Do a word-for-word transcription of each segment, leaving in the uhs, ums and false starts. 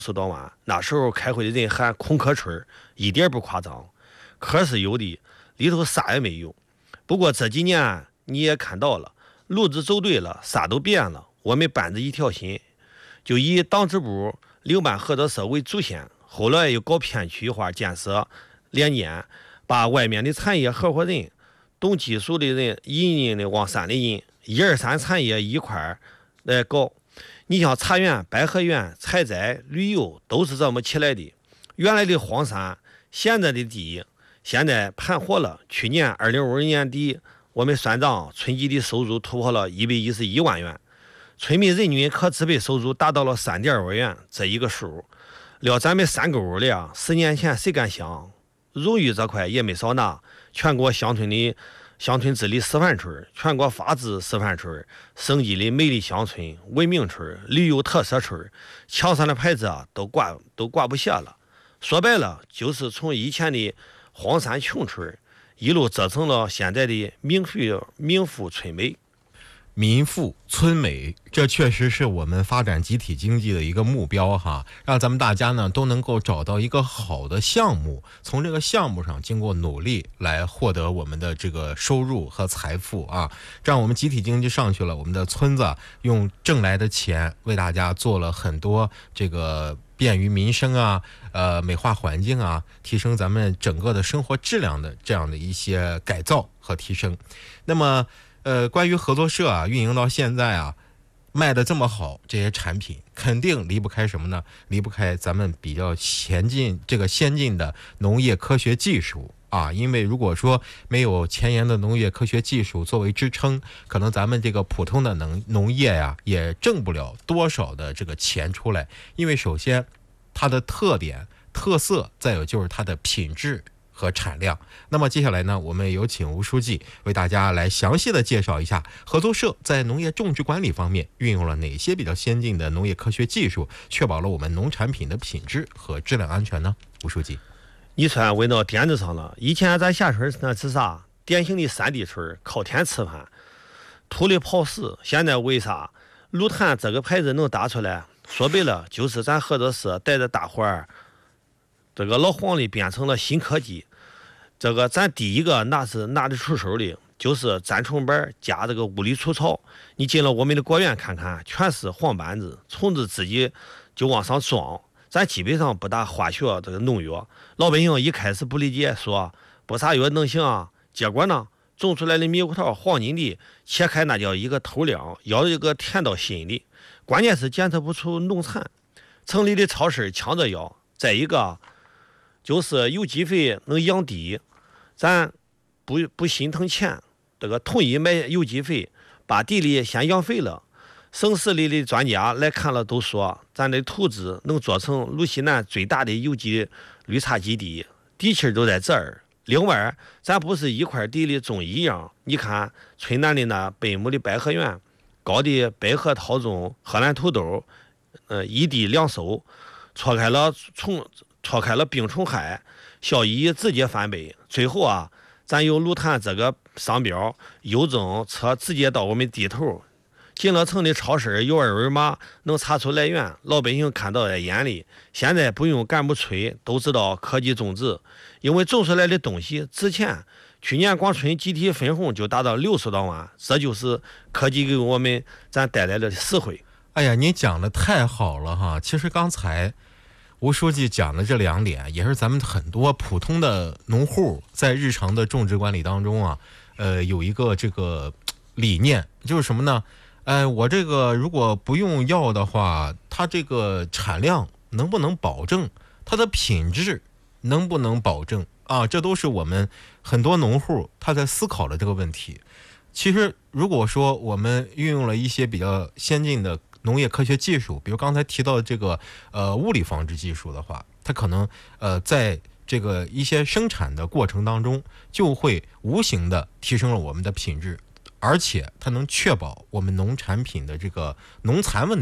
收到晚，那时候开会的人喊空壳村，一点不夸张，壳是有的，里头啥也没有。不过这几年你也看到了，路子走对了，啥都变了。我们班子一条心，就以党支部领办合作社为主线，后来又搞片区化建设连年，把外面的产业合伙人、懂技术的人引进的往山里引，一二三产业一块儿来搞。你像茶园、百合园、采摘、旅游都是这么起来的。原来的荒山，现在的地，现在盘活了。去年二零二二年底，我们算账，村级的收入突破了一百一十一万元，村民人均可支配收入达到了三点二万元，这一个数，撂咱们山沟里啊，十年前谁敢想？荣誉这块也没少拿，全国乡村的。乡村治理示范村，全国法治示范村，省级的美丽乡村、文明村、旅游特色村，墙上的牌子啊都挂都挂不下了。说白了，就是从以前的荒山穷村，一路折成了现在的名富名富村美。 民富村美，这确实是我们发展集体经济的一个目标哈，让咱们大家呢都能够找到一个好的项目，从这个项目上经过努力来获得我们的这个收入和财富啊，这样我们集体经济上去了，我们的村子用挣来的钱为大家做了很多这个便于民生啊，呃，美化环境啊，提升咱们整个的生活质量的这样的一些改造和提升。那么呃，关于合作社啊，运营到现在啊，卖的这么好，这些产品肯定离不开什么呢？离不开咱们比较前进这个先进的农业科学技术啊。因为如果说没有前沿的农业科学技术作为支撑，可能咱们这个普通的农农业呀、啊，也挣不了多少的这个钱出来。因为首先它的特点、特色，再有就是它的品质和产量。那么接下来呢，我们有请吴书记为大家来详细的介绍一下合作社在农业种植管理方面运用了哪些比较先进的农业科学技术，确保了我们农产品的品质和质量安全呢？吴书记， 你算问到点子上了。以前咱下村那是啥？典型的山地村，靠天吃饭，土里刨食。现在为啥芦炭这个牌子能打出来？说白了，就是咱合作社带着大伙儿，这个老黄历变成了新科技。这个咱第一个拿是拿得出手的，就是粘虫板加这个物理除草。你进了我们的果园看看，全是黄板子，虫子自己就往上撞。咱基本上不打化学这个农药，老百姓一开始不理解，说不啥药能行啊？结果呢，种出来的猕猴桃黄金的，切开那叫一个透亮，咬一个甜到心里。关键是检测不出农残，城里的超市抢着要。再一个就是有机肥能养地。咱不不心疼钱，这个统一买有机肥，把地里先养肥了。省市里的专家来看了，都说咱的土质能做成鲁西南最大的有机绿茶基地，地气都在这儿。另外，咱不是一块地里种一样，你看村南的那百亩的百合园，高的百合桃种、荷兰土豆，呃，一地两收，错开了虫，错开了病虫害。效益直接翻倍，最后啊，咱有芦炭这个商标，邮政车直接到我们地头，进了城的超市有二维码能查出来源，老百姓看到在眼里。现在不用干部吹，都知道科技种植，因为种出来的东西值钱。去年光村集体分红就达到六十多万，这就是科技给我们咱带来的实惠。 哎呀，你讲的太好了哈！其实刚才吴书记讲的这两点，也是咱们很多普通的农户在日常的种植管理当中啊，呃，有一个这个理念，就是什么呢？呃，我这个如果不用药的话，它这个产量能不能保证？它的品质能不能保证啊？这都是我们很多农户他在思考的这个问题。其实，如果说我们运用了一些比较先进的农业科学技术，比如刚才提到的这个呃物理防治技术的话，它可能呃在这个一些生产的过程当中，就会无形的提升了我们的品质，而且它能确保我们农产品的这个农残问题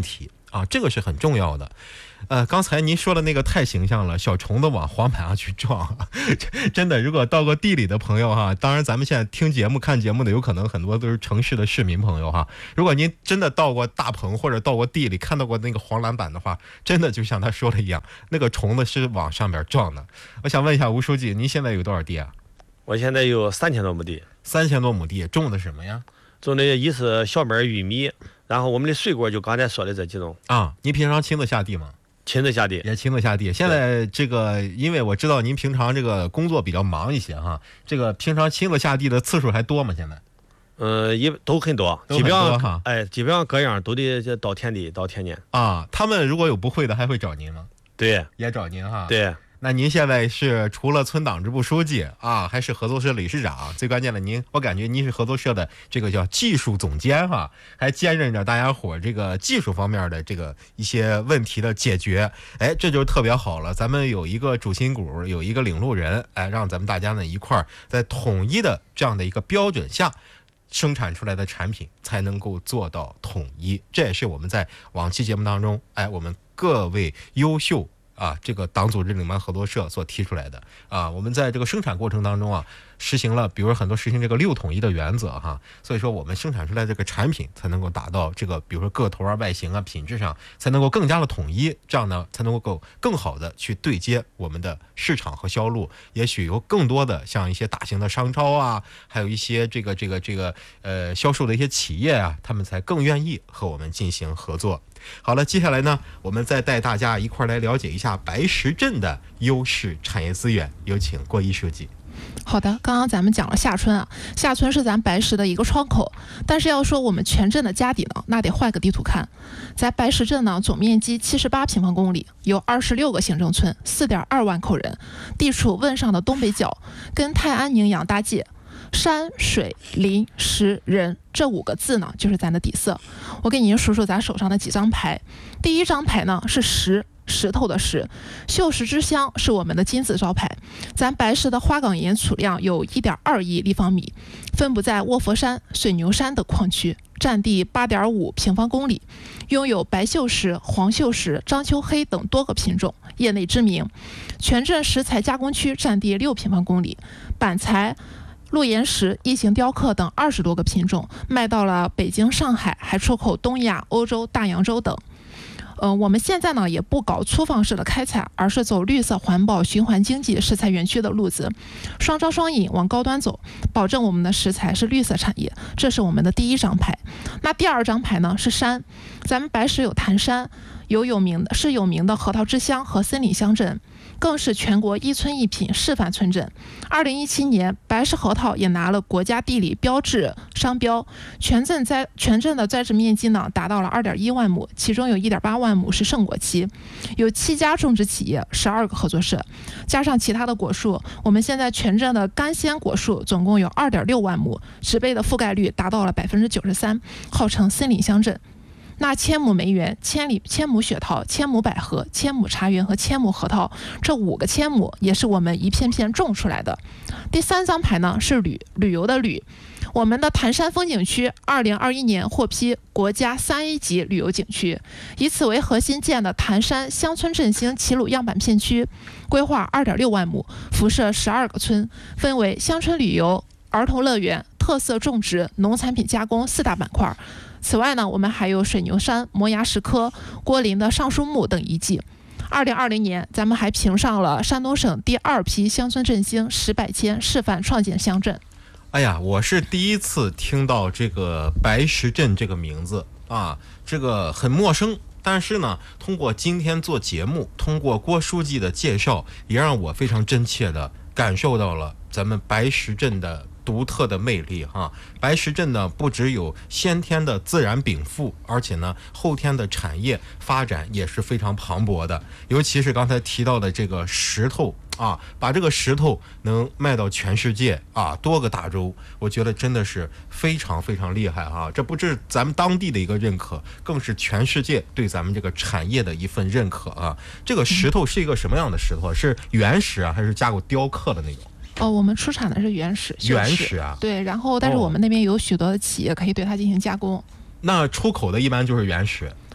啊，这个是很重要的。呃，刚才您说的那个太形象了，小虫子往黄板上去撞，真的，如果到过地里的朋友哈，当然咱们现在听节目看节目的有可能很多都是城市的市民朋友哈，如果您真的到过大棚或者到过地里看到过那个黄栏板的话，真的就像他说的一样，那个虫子是往上边撞的。我想问一下吴书记，您现在有多少地啊？ 我现在有三千多亩地。 三千多亩地，种的什么呀？ 种的一是小麦、玉米，然后我们的水果就刚才说的这几种。 啊，你平常亲自下地吗？ 亲自下地， 也亲自下地。现在这个，因为我知道您平常这个工作比较忙一些哈，这个平常亲自下地的次数还多吗？现在？ 呃，也都很多， 都很多基本哈上，哎，基本上各样都得到田地到田间。 啊，他们如果有不会的，还会找您吗？ 对， 也找您哈。。 对， 那您现在是除了村党支部书记啊，还是合作社理事长，最关键的您，我感觉您是合作社的这个叫技术总监哈，还兼任着大家伙这个技术方面的这个一些问题的解决。哎，这就特别好了，咱们有一个主心骨，有一个领路人，哎，让咱们大家呢一块儿在统一的这样的一个标准下，生产出来的产品才能够做到统一。这也是我们在往期节目当中，哎，我们各位优秀啊，这个党组织领班合作社所提出来的啊，我们在这个生产过程当中啊，实行了，比如很多实行这个六统一的原则哈，所以说我们生产出来这个产品才能够达到这个，比如说个头啊、外形啊、品质上才能够更加的统一，这样呢才能够更好的去对接我们的市场和销路。也许有更多的像一些大型的商超啊，还有一些这个这个这个呃销售的一些企业啊，他们才更愿意和我们进行合作。好了，接下来呢，我们再带大家一块来了解一下白石镇的优势产业资源。有请郭一书记。 好的，刚刚咱们讲了下村啊，下村是咱白石的一个窗口，但是要说我们全镇的家底呢，那得换个地图看。在白石镇呢，总面积七十八平方公里，有二十六个行政村，四点二万口人，地处汶上的东北角，跟泰安宁阳搭界。山水林石人这五个字呢，就是咱的底色。我给您数数咱手上的几张牌。第一张牌呢是石，石头的石，秀石之乡是我们的金字招牌。咱白石的花岗岩储量有 一点二亿立方米，分布在卧佛山、水牛山等矿区，占地 八点五平方公里，拥有白秀石、黄秀石、章丘黑等多个品种，业内知名。全镇石材加工区占地六平方公里，板材、陆岩石、异形雕刻等二十多个品种，卖到了北京、上海，还出口东亚、欧洲、大洋洲等。呃，我们现在呢也不搞粗放式的开采，而是走绿色环保、循环经济石材园区的路子，双招双引往高端走，保证我们的石材是绿色产业，这是我们的第一张牌。那第二张牌呢是山，咱们白石有坛山，有有名的是有名的核桃之乡和森林乡镇，更是全国一村一品示范村镇。二零一七年，白石核桃也拿了国家地理标志商标，全镇栽全镇的栽植面积呢达到了二点一万亩，其中有一点八万亩是盛果期，有七家种植企业，十二个合作社，加上其他的果树，我们现在全镇的干鲜果树总共有二点六万亩，植被的覆盖率达到了百分之九十三，号称森林乡镇。那千亩梅园、千里千亩雪桃、千亩百合、千亩茶园和千亩核桃，这五个千亩也是我们一片片种出来的。第三张牌呢是旅旅游的旅，我们的坛山风景区二零二一年获批国家三 A 级旅游景区，以此为核心建的坛山乡村振兴齐鲁样板片区，规划二点六万亩，辐射十二个村，分为乡村旅游、儿童乐园、特色种植、农产品加工四大板块。此外呢，我们还有水牛山、摩崖石刻、郭林的上树木等遗迹。二零二零年，咱们还评上了山东省第二批乡村振兴十百千示范创建乡镇。 哎呀，我是第一次听到这个白石镇这个名字啊，这个很陌生。但是呢，通过今天做节目，通过郭书记的介绍，也让我非常真切的感受到了咱们白石镇的独特的魅力哈。白石镇呢，不只有先天的自然禀赋，而且呢，后天的产业发展也是非常磅礴的。尤其是刚才提到的这个石头啊，把这个石头能卖到全世界啊，多个大洲，我觉得真的是非常非常厉害哈。这不是咱们当地的一个认可，更是全世界对咱们这个产业的一份认可啊。这个石头是一个什么样的石头？是原石啊，还是加过雕刻的那种？ 哦，我们出产的是原石， 原石啊， 对，然后但是我们那边有许多的企业可以对它进行加工。 那出口的一般就是原石。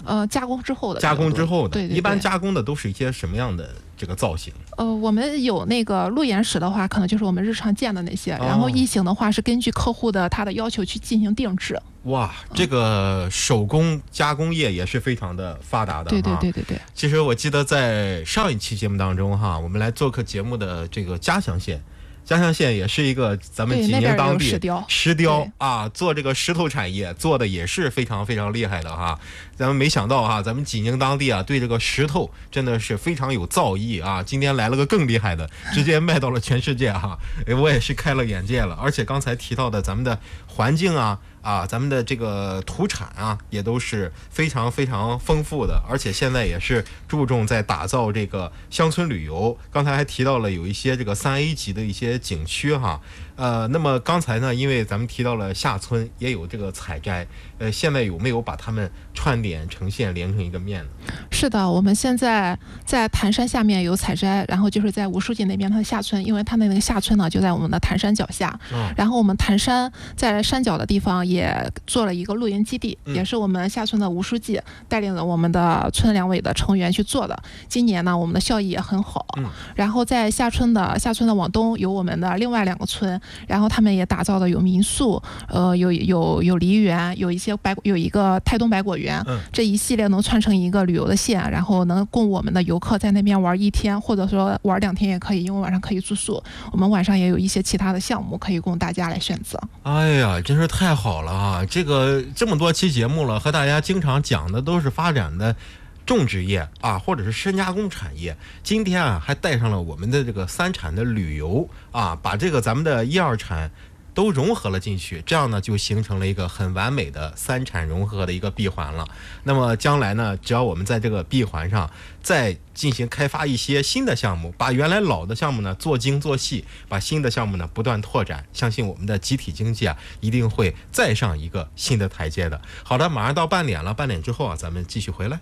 呃，加工之后的加工之后的， 对对对， 一般加工的都是一些什么样的这个造型？ 呃，我们有那个路演史的话，可能就是我们日常见的那些， 哦、 然后异形的话是根据客户的他的要求去进行定制。 哇，这个手工加工业也是非常的发达的。 对对对对对。 其实我记得在上一期节目当中哈，我们来做客节目的这个嘉祥县。嘉祥县也是一个咱们济宁当地石雕， 石雕啊，做这个石头产业做的也是非常非常厉害的哈。咱们没想到哈，咱们济宁当地啊，对这个石头真的是非常有造诣啊。今天来了个更厉害的，直接卖到了全世界哈，我也是开了眼界了。而且刚才提到的咱们的环境啊。啊，咱们的这个土产啊，也都是非常非常丰富的，而且现在也是注重在打造这个乡村旅游。刚才还提到了有一些这个三 A 级的一些景区哈，呃，那么刚才呢，因为咱们提到了下村也有这个采摘，呃，现在有没有把它们串点成线连成一个面呢？ 是的，我们现在在潭山下面有采摘，然后就是在吴书记那边它的下村，因为它的那个下村呢就在我们的潭山脚下， 嗯、 然后我们潭山在山脚的地方也做了一个露营基地， 嗯、 也是我们下村的吴书记带领了我们的村两委的成员去做的。今年呢，我们的效益也很好。 嗯、 然后在下村的下村的往东有我们的另外两个村，然后他们也打造的有民宿，呃，有有有梨园，有一些白有一个泰东百果园， 嗯、 这一系列能串成一个旅游的线，然后能供我们的游客在那边玩一天，或者说玩两天也可以，因为晚上可以住宿。我们晚上也有一些其他的项目可以供大家来选择。 哎呀，真是太好了啊！这个这么多期节目了，和大家经常讲的都是发展的种植业啊，或者是深加工产业。今天啊，还带上了我们的这个三产的旅游啊，把这个咱们的一二产都融合了进去，这样呢就形成了一个很完美的三产融合的一个闭环了。那么将来呢，只要我们在这个闭环上再进行开发一些新的项目，把原来老的项目呢做精做细，把新的项目呢不断拓展，相信我们的集体经济啊一定会再上一个新的台阶的。好的，马上到半点了，半点之后啊，咱们继续回来。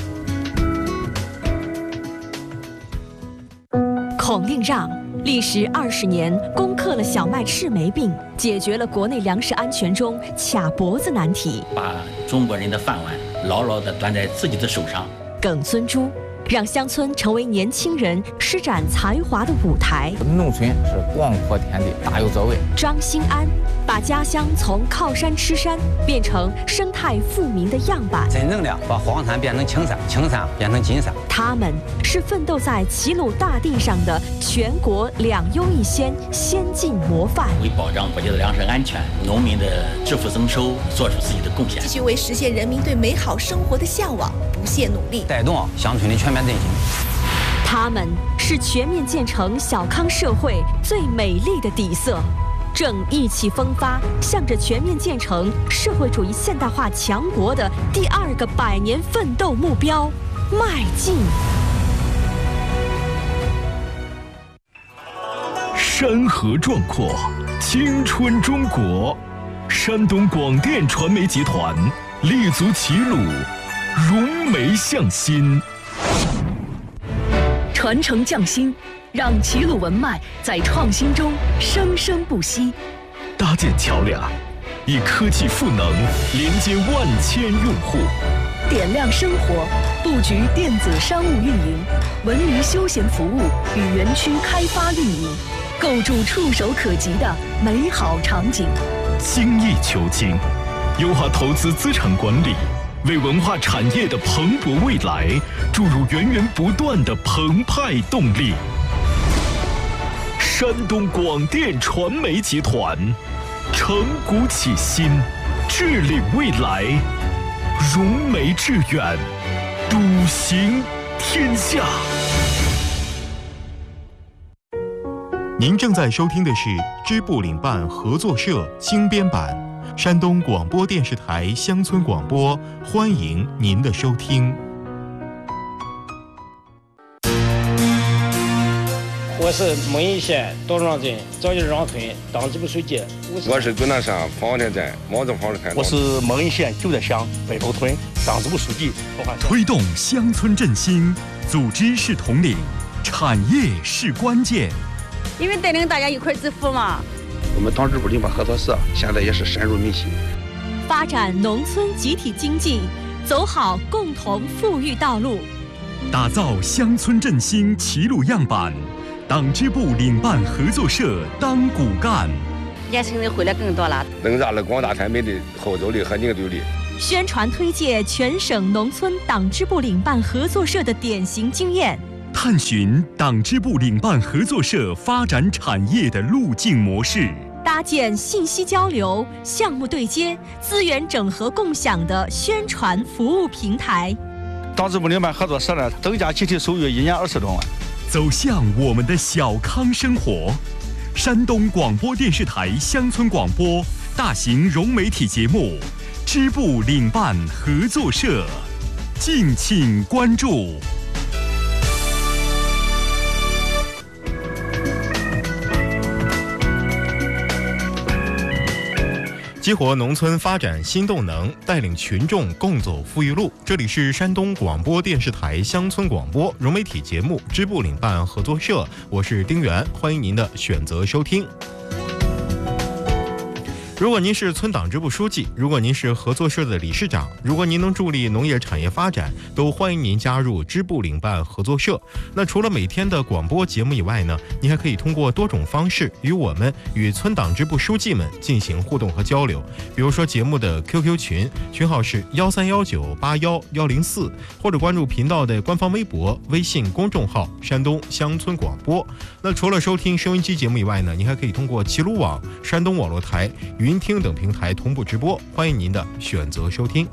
孔令让历时二十年，攻克了小麦赤霉病，解决了国内粮食安全中卡脖子难题， 把中国人的饭碗牢牢地端在自己的手上。 耿尊珠让乡村成为年轻人施展才华的舞台。 农村是广阔天地，大有作为。 张兴安把家乡从靠山吃山变成生态富民的样板， 真正的把荒山变成青山，青山变成金山。 他们是奋斗在齐鲁大地上的全国两优一先先进模范， 为保障国家的粮食安全、农民的致富增收做出自己的贡献， 继续为实现人民对美好生活的向往不懈努力， 带动乡村的全面振兴。 他们是全面建成小康社会最美丽的底色，正意气风发，向着全面建成社会主义现代化强国的第二个百年奋斗目标迈进。 山河壮阔，青春中国。山东广电传媒集团立足齐鲁，融媒向心， 传承匠心，让齐鲁文脉在创新中生生不息。 搭建桥梁，以科技赋能连接万千用户。 点亮生活，布局电子商务运营、文娱休闲服务与园区开发运营，构筑触手可及的美好场景。 精益求精，优化投资资产管理，为文化产业的蓬勃未来注入源源不断的澎湃动力。山东广电传媒集团，承古启新，治理未来，融媒致远，笃行天下。 您正在收听的是支部领办合作社精编版山东广播电视台乡村广播，欢迎您的收听。 我是蒙阴县道庄镇赵家庄村党支部书记。 我是终南山房田镇毛泽房子开。 我是蒙阴县旧德乡北头村党支部书记。 推动乡村振兴，组织是统领，产业是关键。 因为带领大家一块致富嘛。 我们党支部领办合作社现在也是深入民心， 发展农村集体经济， 走好共同富裕道路。 打造乡村振兴齐鲁样板，党支部领办合作社当骨干。 年轻人回来更多了， 能让了广大产品的后走力和凝聚力。 宣传推介全省农村党支部领办合作社的典型经验， 探寻党支部领办合作社发展产业的路径模式， 搭建信息交流、项目对接、资源整合共享的宣传服务平台。 党支部领办合作社呢，增加集体收入一年二十多万。 走向我们的小康生活。山东广播电视台乡村广播大型融媒体节目支部领办合作社，敬请关注。 激活农村发展新动能，带领群众共走富裕路。这里是山东广播电视台乡村广播融媒体节目支部领办合作社，我是丁源，欢迎您的选择收听。如果您是村党支部书记，如果您是合作社的理事长，如果您能助力农业产业发展，都欢迎您加入支部领办合作社。那除了每天的广播节目以外呢，您还可以通过多种方式与我们与村党支部书记们进行互动和交流。比如说节目的 Q Q 群，群号是幺三幺九八幺幺零四，或者关注频道的官方微博、微信公众号山东乡村广播。那除了收听收音机节目以外呢，您还可以通过齐鲁网、山东网络台、云听等平台同步直播，欢迎您的选择收听。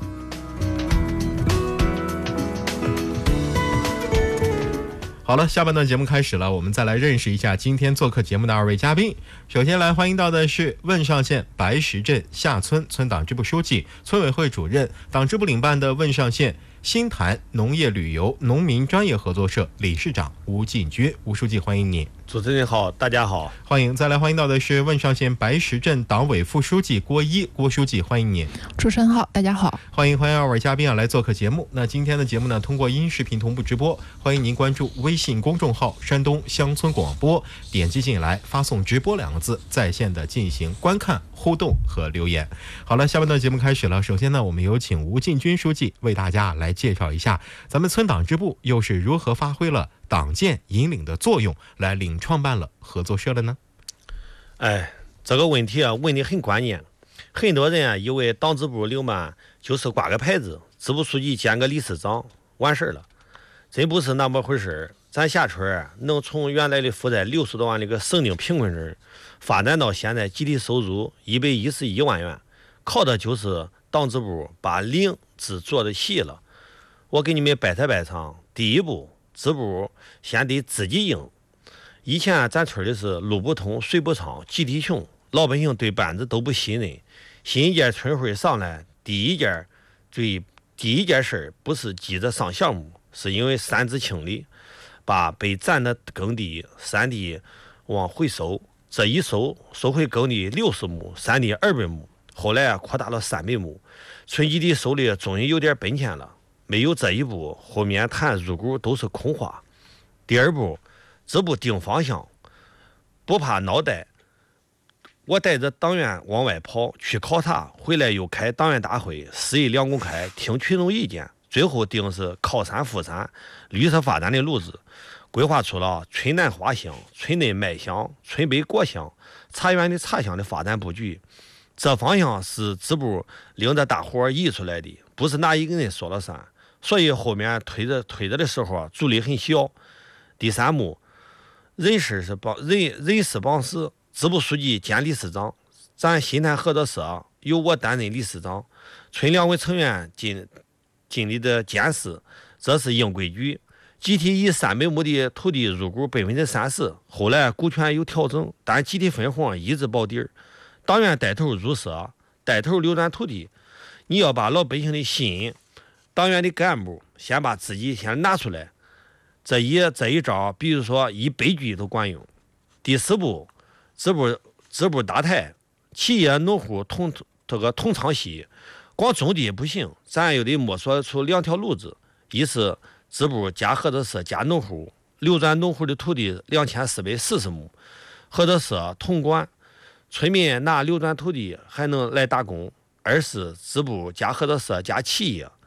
好了，下半段节目开始了，我们再来认识一下今天做客节目的二位嘉宾。首先来欢迎到的是汶上县白石镇下村村党支部书记、村委会主任、党支部领办的汶上县新潭农业旅游农民专业合作社理事长吴进军。吴书记，欢迎你。 主持人好，大家好， 欢迎。再来欢迎到的是汶上县白石镇党委副书记郭一，郭书记，欢迎你。 主持人好，大家好， 欢迎欢迎二位嘉宾啊来做客节目。那今天的节目呢，通过音视频同步直播，欢迎您关注微信公众号山东乡村广播，点击进来发送直播两个字，在线的进行观看、互动和留言。好了，下半段节目开始了。首先呢，我们有请吴进军书记为大家来介绍一下咱们村党支部又是如何发挥了党建引领的作用，来领创办了合作社的呢？ 哎，这个问题啊，问的很关键。很多人啊，以为党支部领办就是挂个牌子，支部书记兼个理事长，完事了。真不是那么回事。咱下村能从原来的负债六十多万的个省定贫困人，发展到现在集体收入一百一十一万元，靠的就是党支部把领支做的细了。我给你们掰扯掰扯，第一步，支部先得自己赢。以前咱村里是路不通、水不畅、集体穷，老百姓对班子都不信任。新一届村会上来，第一件最第一件事不是急着上项目，是因为三资清理，把被占的耕地、山地往回收。这一收，收回耕地六十亩，山地二百亩，后来啊扩大了三百亩，村集体手里终于有点本钱了。没有这一步，后面谈入股都是空话。第二步，支部定方向，不怕脑袋。我带着党员往外跑，去考察，回来又开党员大会，十一两公开，听群众意见，最后定是靠山扶山、绿色发展的路子，规划出了村南花乡、村内麦乡、村北果乡、茶园的茶乡的发展布局。这方向是支部领着大伙议出来的，不是哪一个人说了算。所以后面推着推着的时候阻力很小。第三幕，人事是帮人人事帮事，支部书记兼理事长。咱新潭合作社由我担任理事长，村两委成员尽尽力的监视，这是硬规矩。集体以三百亩的土地入股百分之三十，后来股权有调整，但集体分红一直保底儿。党员带头入社，带头流转土地，你要把老百姓的心。党员的干部先把自己先拿出来，这一这一招，比如说一百句都管用。第四步，支部支部搭台，企业农户同这个同唱戏，光种地不行，咱又得摸索出两条路子：一是支部加合作社加农户，流转农户的土地两千四百四十亩，合作社统管，村民拿流转土地还能来打工；二是支部加合作社加企业。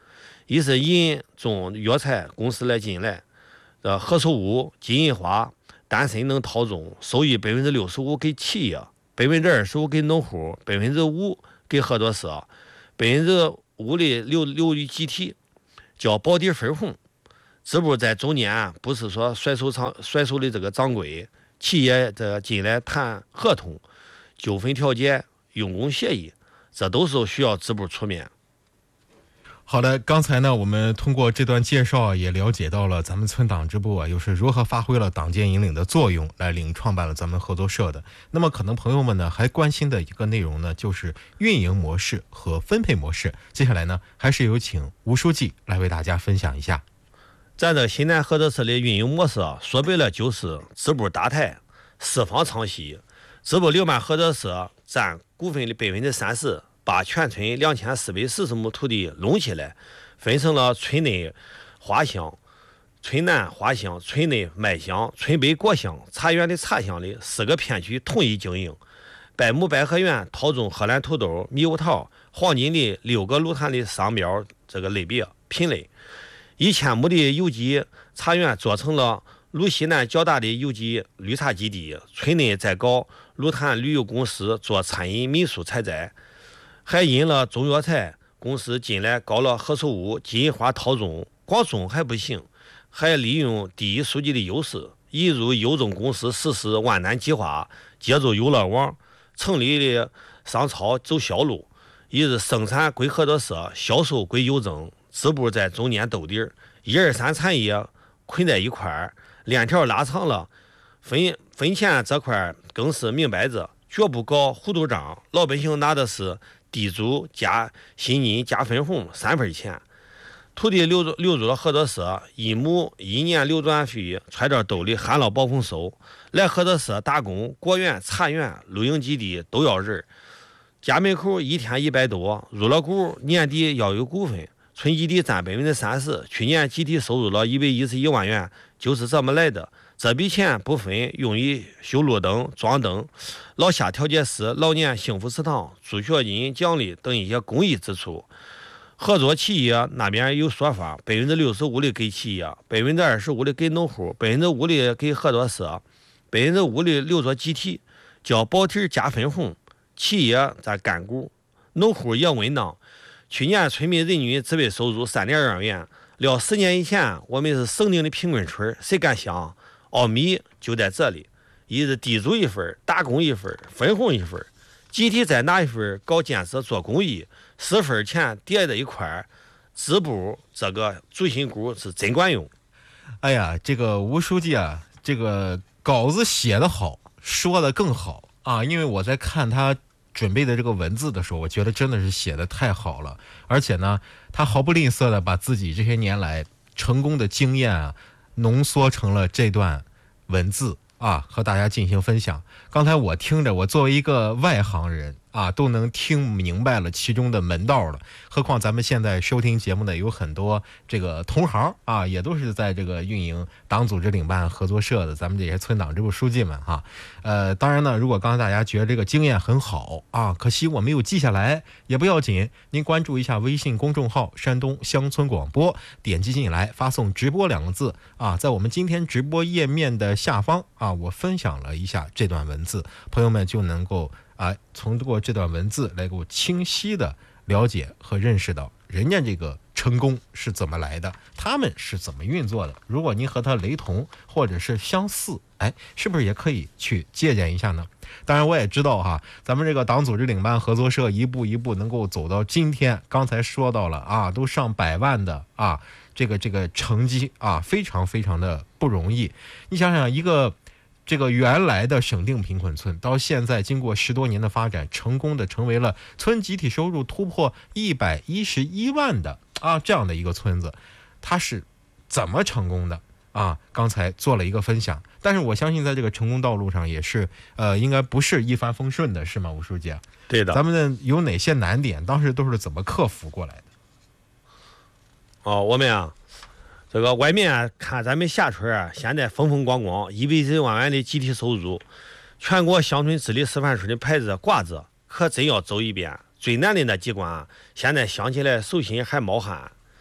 一是银中药材公司来进来，呃，何首乌、金银花、丹参等套种，收益百分之六十五给企业，百分之二十五给农户，百分之五给合作社，百分之五的留留于集体，叫保底分红。支部在中间不是说甩手长甩手的这个掌柜，企业这进来谈合同、纠纷调解、用工协议，这都是需要支部出面。 好的，刚才呢，我们通过这段介绍也了解到了咱们村党支部啊，又是如何发挥了党建引领的作用，来领创办了咱们合作社的。那么，可能朋友们呢还关心的一个内容呢，就是运营模式和分配模式。接下来呢，还是有请吴书记来为大家分享一下。 咱这西南合作社的运营模式啊，说白了就是支部搭台，四方唱戏。支部刘曼合作社占股份的百分之三十。把全村两千四百四十亩土地拢起来，分成了村内花乡、村南花乡、村内麦乡、村北果乡、茶园的茶乡的四个片区统一经营。百亩百合园套种荷兰土豆、猕猴桃、黄金的六个芦潭的商标这个类别品类。一千亩的有机茶园做成了鲁西南较大的有机绿茶基地。村内在搞芦潭旅游公司做餐饮民宿采摘。还引了中药材公司进来搞了何首乌、金银花套种，光种还不行，还利用第一书记的优势，引入优种公司实施万南计划，借助优乐网成立的商超走销路，一是生产归合作社，销售归邮政，支部在中间兜底儿，一二三产业捆在一块儿，链条拉长了，分分钱这块更是明摆着，绝不搞糊涂账，老百姓拿的是地主加薪金加分红三份钱，土地流流入了合作社，一亩一年流转费揣着兜里含了保丰收。来合作社打工，果园、茶园、露营基地都要人，家门口一天一百多，入了股年底要有股份，村集体占百分之三十。去年集体收入了一百一十一万元，就是这么来的。这笔钱不分用于修路灯、装灯、老下调解室、老年幸福食堂、助学金奖励等一些公益支出。合作企业那边有说法，百分之六十五的给企业，百分之二十五的给农户，百分之五的给合作社，百分之五的留作集体，叫保底加分红。企业在干股，农户也稳当。去年村民人均自备收入三点二元，聊十年以前我们是省定的贫困村，谁敢想？奥秘就在这里，一是地主一份，打工一份，分红一份，集体再拿一份搞建设做公益，四份钱叠在一块儿，支部这个主心骨是真管用。 哎呀，这个吴书记啊，这个稿子写得好，说得更好啊！因为我在看他准备的这个文字的时候，我觉得真的是写得太好了，而且呢，他毫不吝啬的把自己这些年来成功的经验啊，浓缩成了这段文字啊，和大家进行分享。刚才我听着，我作为一个外行人啊，都能听明白了其中的门道了。何况咱们现在收听节目的有很多这个同行啊，也都是在这个运营党组织领办合作社的咱们这些村党支部书记们哈。呃，当然呢，如果刚才大家觉得这个经验很好啊，可惜我没有记下来，也不要紧，您关注一下微信公众号山东乡村广播，点击进来，发送直播两个字啊，在我们今天直播页面的下方啊，我分享了一下这段文字，朋友们就能够啊，通过这段文字来够清晰的了解和认识到人家这个成功是怎么来的，他们是怎么运作的。如果您和他雷同或者是相似，哎，是不是也可以去借鉴一下呢？当然我也知道哈，咱们这个党组织领办合作社一步一步能够走到今天，刚才说到了啊，都上百万的啊，这个这个成绩啊，非常非常的不容易。你想想，一个这个原来的省定贫困村，到现在经过十多年的发展，成功的成为了村集体收入突破一百一十一万的啊这样的一个村子，它是怎么成功的啊？刚才做了一个分享，但是我相信在这个成功道路上也是呃，应该不是一帆风顺的，是吗，吴书记？ 对的。 咱们的有哪些难点，当时都是怎么克服过来的？ 哦，我们啊。这个外面看咱们下村啊，现在风风光光，一百一十万元的集体收入，全国乡村治理示范村的牌子挂着，可真要走一遍。最难的那几关，现在想起来手心还冒汗。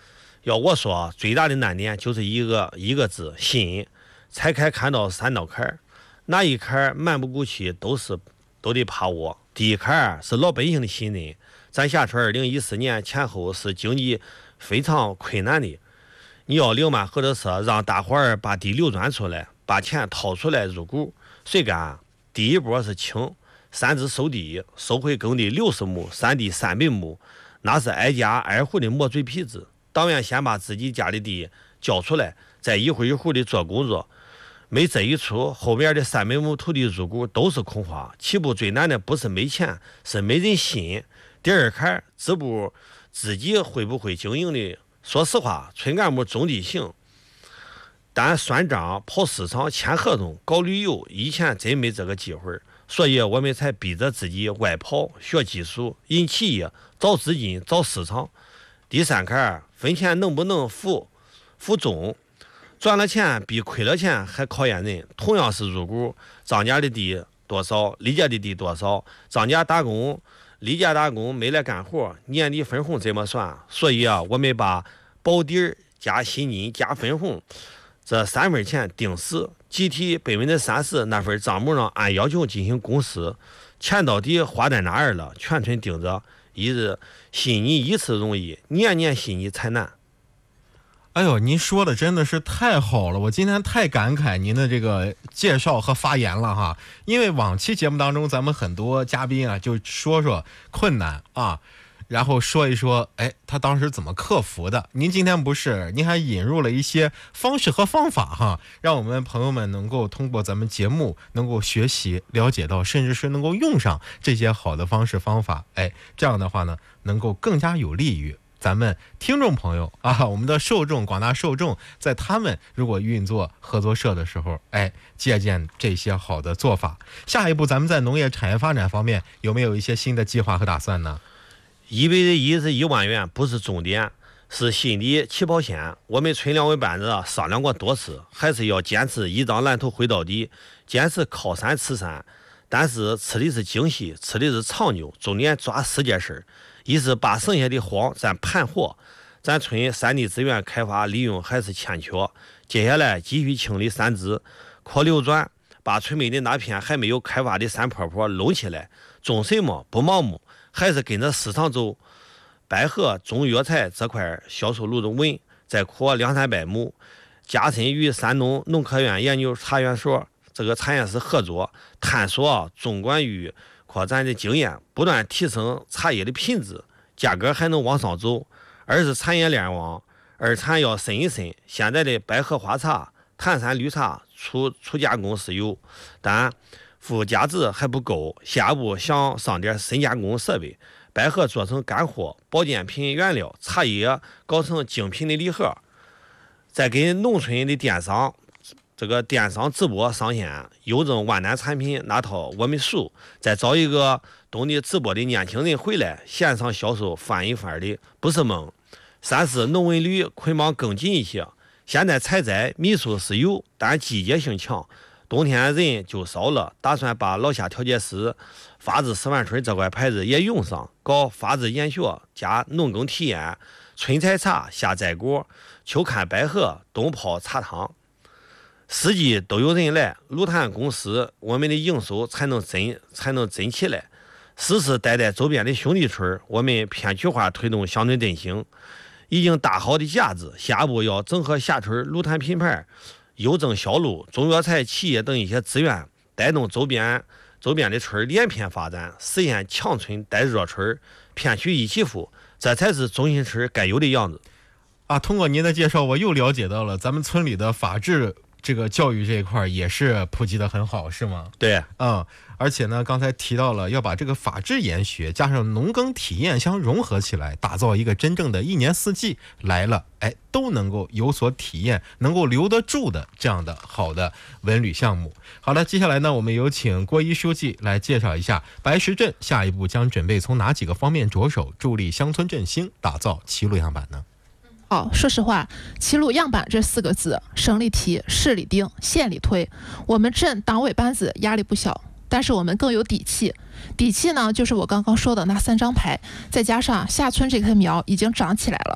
要我说，最大的难点就是一个一个字心。拆开看到三道坎，哪一坎迈不过去都是都得怕我。第一坎是老百姓的信任，咱下村二零一四年前后是经济非常困难的，你要零慢合作社让大伙儿把地流转出来，把钱掏出来入股，谁干？第一波是清三支收地，收回耕地六十亩，山地三百亩，那是挨家挨户的摸嘴皮子。党员先把自己家的地交出来，再一户一户的做工作。没这一出，后边的三百亩土地入股都是空话。起步最难的不是没钱，是没人信。第二坎，支部自己会不会经营的？说实话，村干部中地行，但算账、跑市场、签合同、搞旅游，以前真没这个机会，所以我们才逼着自己外跑，学技术，引企业，找资金，找市场。第三坎，分钱能不能服服众？赚了钱比亏了钱还考验人。同样是入股，张家的地多少，李家的地多少，张家打工，李家打工没来干活，年底分红怎么算？所以啊，我们把保底加薪金加分红这三份钱定死，集体百分之三十那份账目上按要求进行公示，钱到底花在哪儿了？全村盯着，一日信你一次容易，年年信你才难。 哎呦，您说的真的是太好了，我今天太感慨您的这个介绍和发言了哈。因为往期节目当中，咱们很多嘉宾啊，就说说困难啊，然后说一说，哎，他当时怎么克服的。您今天不是，您还引入了一些方式和方法哈，让我们朋友们能够通过咱们节目能够学习、了解到，甚至是能够用上这些好的方式方法。哎，这样的话呢，能够更加有利于咱们听众朋友啊，我们的受众，广大受众，在他们如果运作合作社的时候，哎，借鉴这些好的做法。下一步咱们在农业产业发展方面有没有一些新的计划和打算呢？ 一百的一是一万元，不是终点，是新的起跑线。我们村两位班子商量过多次，还是要坚持一张蓝图绘到底，坚持靠山吃山，但是吃的是精细，吃的是长久，重点抓四件事。一是把剩下的荒咱盘活，咱村山地资源开发利用还是欠缺，接下来继续清理山资，扩流转，把村北的那片还没有开发的山坡坡拢起来。种什么不盲目，还是跟着市场走。百合种药材这块销售路中稳，再扩两三百亩，加深与山东农科院研究茶园所这个产业室合作，探索纵观与扩展的经验，不断提升茶叶的品质，价格还能往上走。二是产业链网，二产要深一深。现在的百合花茶、坛山绿茶初初加工是有，但附加值还不够，下一步想上点深加工设备，百合做成干货、保健品原料，茶叶搞成精品的礼盒，再给农村的电商这个电商直播上线，邮政万南产品那套我们熟，再找一个懂得直播的年轻人回来，线上销售翻一番的不是梦。三是农文旅捆绑更紧一些，现在采摘米数是有，但季节性强，冬天人就少了，打算把老夏调解师、法治十万村这块牌子也用上，搞法治研学加农耕体验，春采茶，夏摘果，秋看百合，冬泡茶汤。四季都有人来，芦潭公司我们的营收才能真才能真起来。四是带带周边的兄弟村，我们片区化推动乡村振兴，已经打好的架子，下一步要整合下村芦潭品牌，邮政销路、中药材企业等一些资源，带动周边周边的村连片发展，实现强村带弱村，片区一起富，这才是中心村该有的样子。 啊，通过您的介绍，我又了解到了咱们村里的法治这个教育这一块也是普及的很好，是吗？ 对， 嗯，而且呢，刚才提到了要把这个法治研学加上农耕体验相融合起来，打造一个真正的一年四季来了，哎，都能够有所体验，能够留得住的这样的好的文旅项目。好了，接下来呢，我们有请郭一书记来介绍一下白石镇下一步将准备从哪几个方面着手，助力乡村振兴，打造齐鲁样板呢？ 好，说实话，齐鲁样板这四个字，省里提，市里定，县里推，我们镇党委班子压力不小，但是我们更有底气。底气呢，就是我刚刚说的那三张牌，再加上下村这棵苗已经长起来了。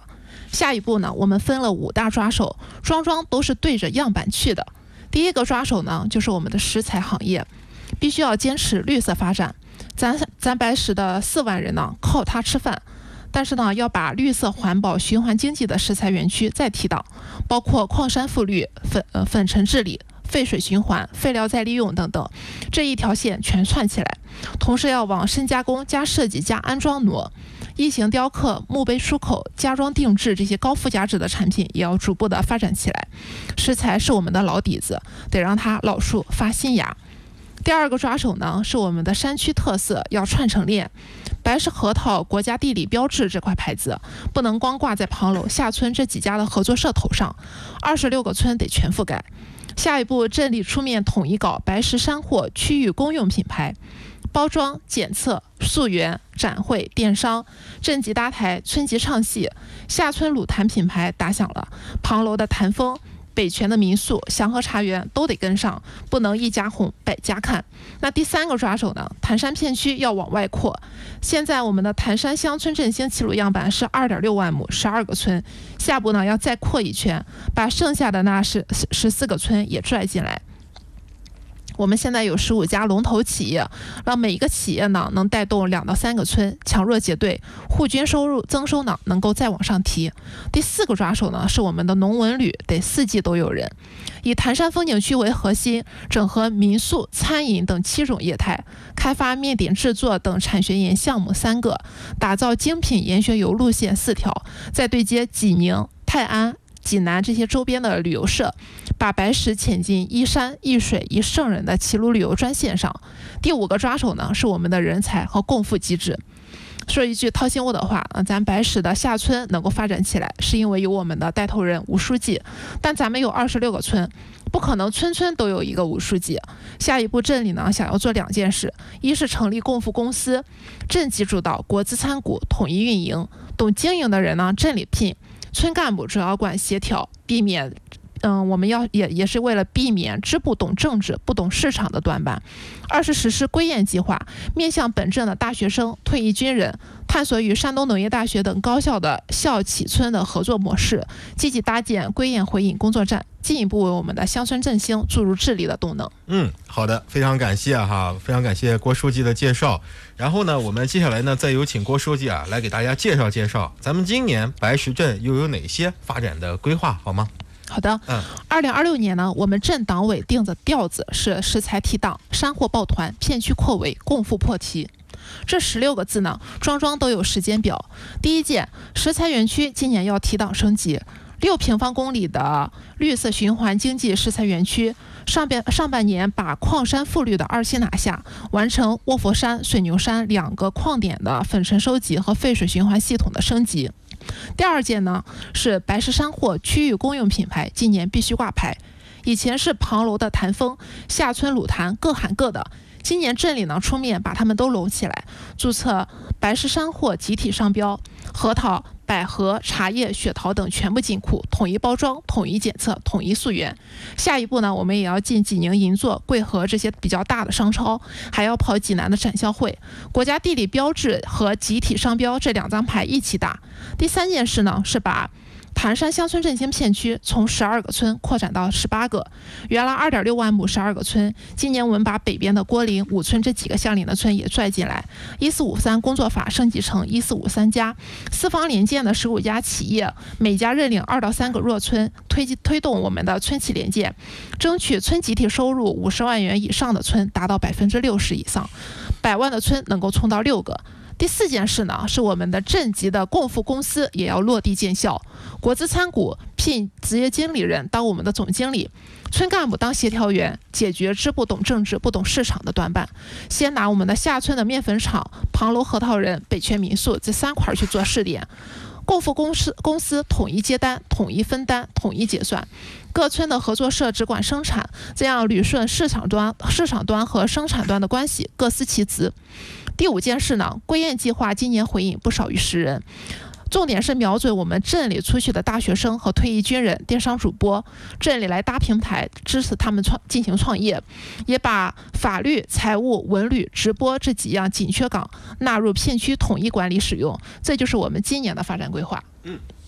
下一步呢，我们分了五大抓手，桩桩都是对着样板去的。第一个抓手呢，就是我们的食材行业，必须要坚持绿色发展。咱咱白石的四万人呢，靠它吃饭。但是呢，要把绿色环保、循环经济的食材园区再提档，包括矿山复绿、粉呃粉尘治理、废水循环、废料再利用等等，这一条线全串起来。同时要往深加工、加设计、加安装挪，异形雕刻、墓碑出口、家装定制这些高附加值的产品也要逐步的发展起来。食材是我们的老底子，得让它老树发新芽。第二个抓手呢，是我们的山区特色要串成链。白石核桃国家地理标志这块牌子不能光挂在旁楼下村这几家的合作社头上，二十六个村得全覆盖。下一步，镇里出面统一搞白石山货区域公用品牌，包装、检测、溯源、展会、电商，镇级搭台，村级唱戏，下村鲁坛品牌打响了，旁楼的坛风、北泉的民宿、祥和茶园都得跟上，不能一家红百家看。那第三个抓手呢，潭山片区要往外扩。现在我们的潭山乡村振兴齐鲁样板是 二点六万亩，十二个村，下步呢要再扩一圈，把剩下的那十十四个村也拽进来。我们现在有十五家龙头企业，让每一个企业呢能带动两到三个村，强弱结对，户均收入增收呢能够再往上提。第四个抓手呢是我们的农文旅，得四季都有人，以潭山风景区为核心，整合民宿、餐饮等七种业态，开发面点制作等产学研项目三个，打造精品研学游路线四条，再对接济宁、泰安、济南这些周边的旅游社，把白石潜进一山一水一圣人的齐鲁旅游专线上。第五个抓手呢是我们的人才和共富机制。说一句掏心窝的话，咱白石的下村能够发展起来，是因为有我们的带头人吴书记。但咱们有二十六个村，不可能村村都有一个吴书记。下一步镇里呢想要做两件事，一是成立共富公司，镇级主导，国资参股，统一运营，懂经营的人呢镇里聘，村干部主要管协调，避免嗯，我们要也也是为了避免支部懂政治不懂市场的短板。二是实施归雁计划，面向本镇的大学生、退役军人，探索与山东农业大学等高校的校企村的合作模式，积极搭建归雁回引工作站，进一步为我们的乡村振兴注入智力的动能。 嗯，好的，非常感谢哈，非常感谢郭书记的介绍。然后呢，我们接下来呢，再有请郭书记啊来给大家介绍介绍咱们今年白石镇又有哪些发展的规划，好吗？ 好的，嗯，二零二六年呢，我们镇党委定的调子是食材提档、山货抱团、片区扩围、共富破题。这十六个字呢，桩桩都有时间表。第一件，食材园区今年要提档升级，六平方公里的绿色循环经济食材园区，上边上半年把矿山复绿的二期拿下，完成卧佛山、水牛山两个矿点的粉尘收集和废水循环系统的升级。第二件呢是白石山货区域公用品牌，今年必须挂牌。以前是旁楼的坛风、下村鲁坛各喊各的，今年镇里呢出面把他们都拢起来，注册白石山货集体商标，核桃、百合、茶叶、雪桃等全部进库，统一包装、统一检测、统一溯源。下一步呢，我们也要进济宁银座、贵和这些比较大的商超，还要跑济南的展销会。国家地理标志和集体商标这两张牌一起打。第三件事呢，是把潭山乡村振兴片区从十二个村扩展到十八个，原来 二点六万亩十二个村，今年我们把北边的郭林、五村这几个相邻的村也拽进来，一四五三工作法升级成一四五三加，四方联建的十五家企业，每家认领二到三个弱村，推推动我们的村企联建，争取村集体收入五十万元以上的村达到百分之六十以上，百万的村能够冲到六个。第四件事呢，是我们的镇级的共富公司也要落地见效，国资参股，聘职业经理人当我们的总经理，村干部当协调员，解决支部懂政治不懂市场的短板。先拿我们的下村的面粉厂、旁楼核桃仁、北泉民宿这三块去做试点，共富公司公司统一接单、统一分担、统一结算，各村的合作社只管生产，这样捋顺市场端、市场端和生产端的关系，各司其职。第五件事呢，归雁计划今年回引不少于十人，重点是瞄准我们镇里出去的大学生和退役军人、电商主播，镇里来搭平台，支持他们创进行创业，也把法律、财务、文旅、直播这几样紧缺岗纳入片区统一管理使用，这就是我们今年的发展规划。 嗯。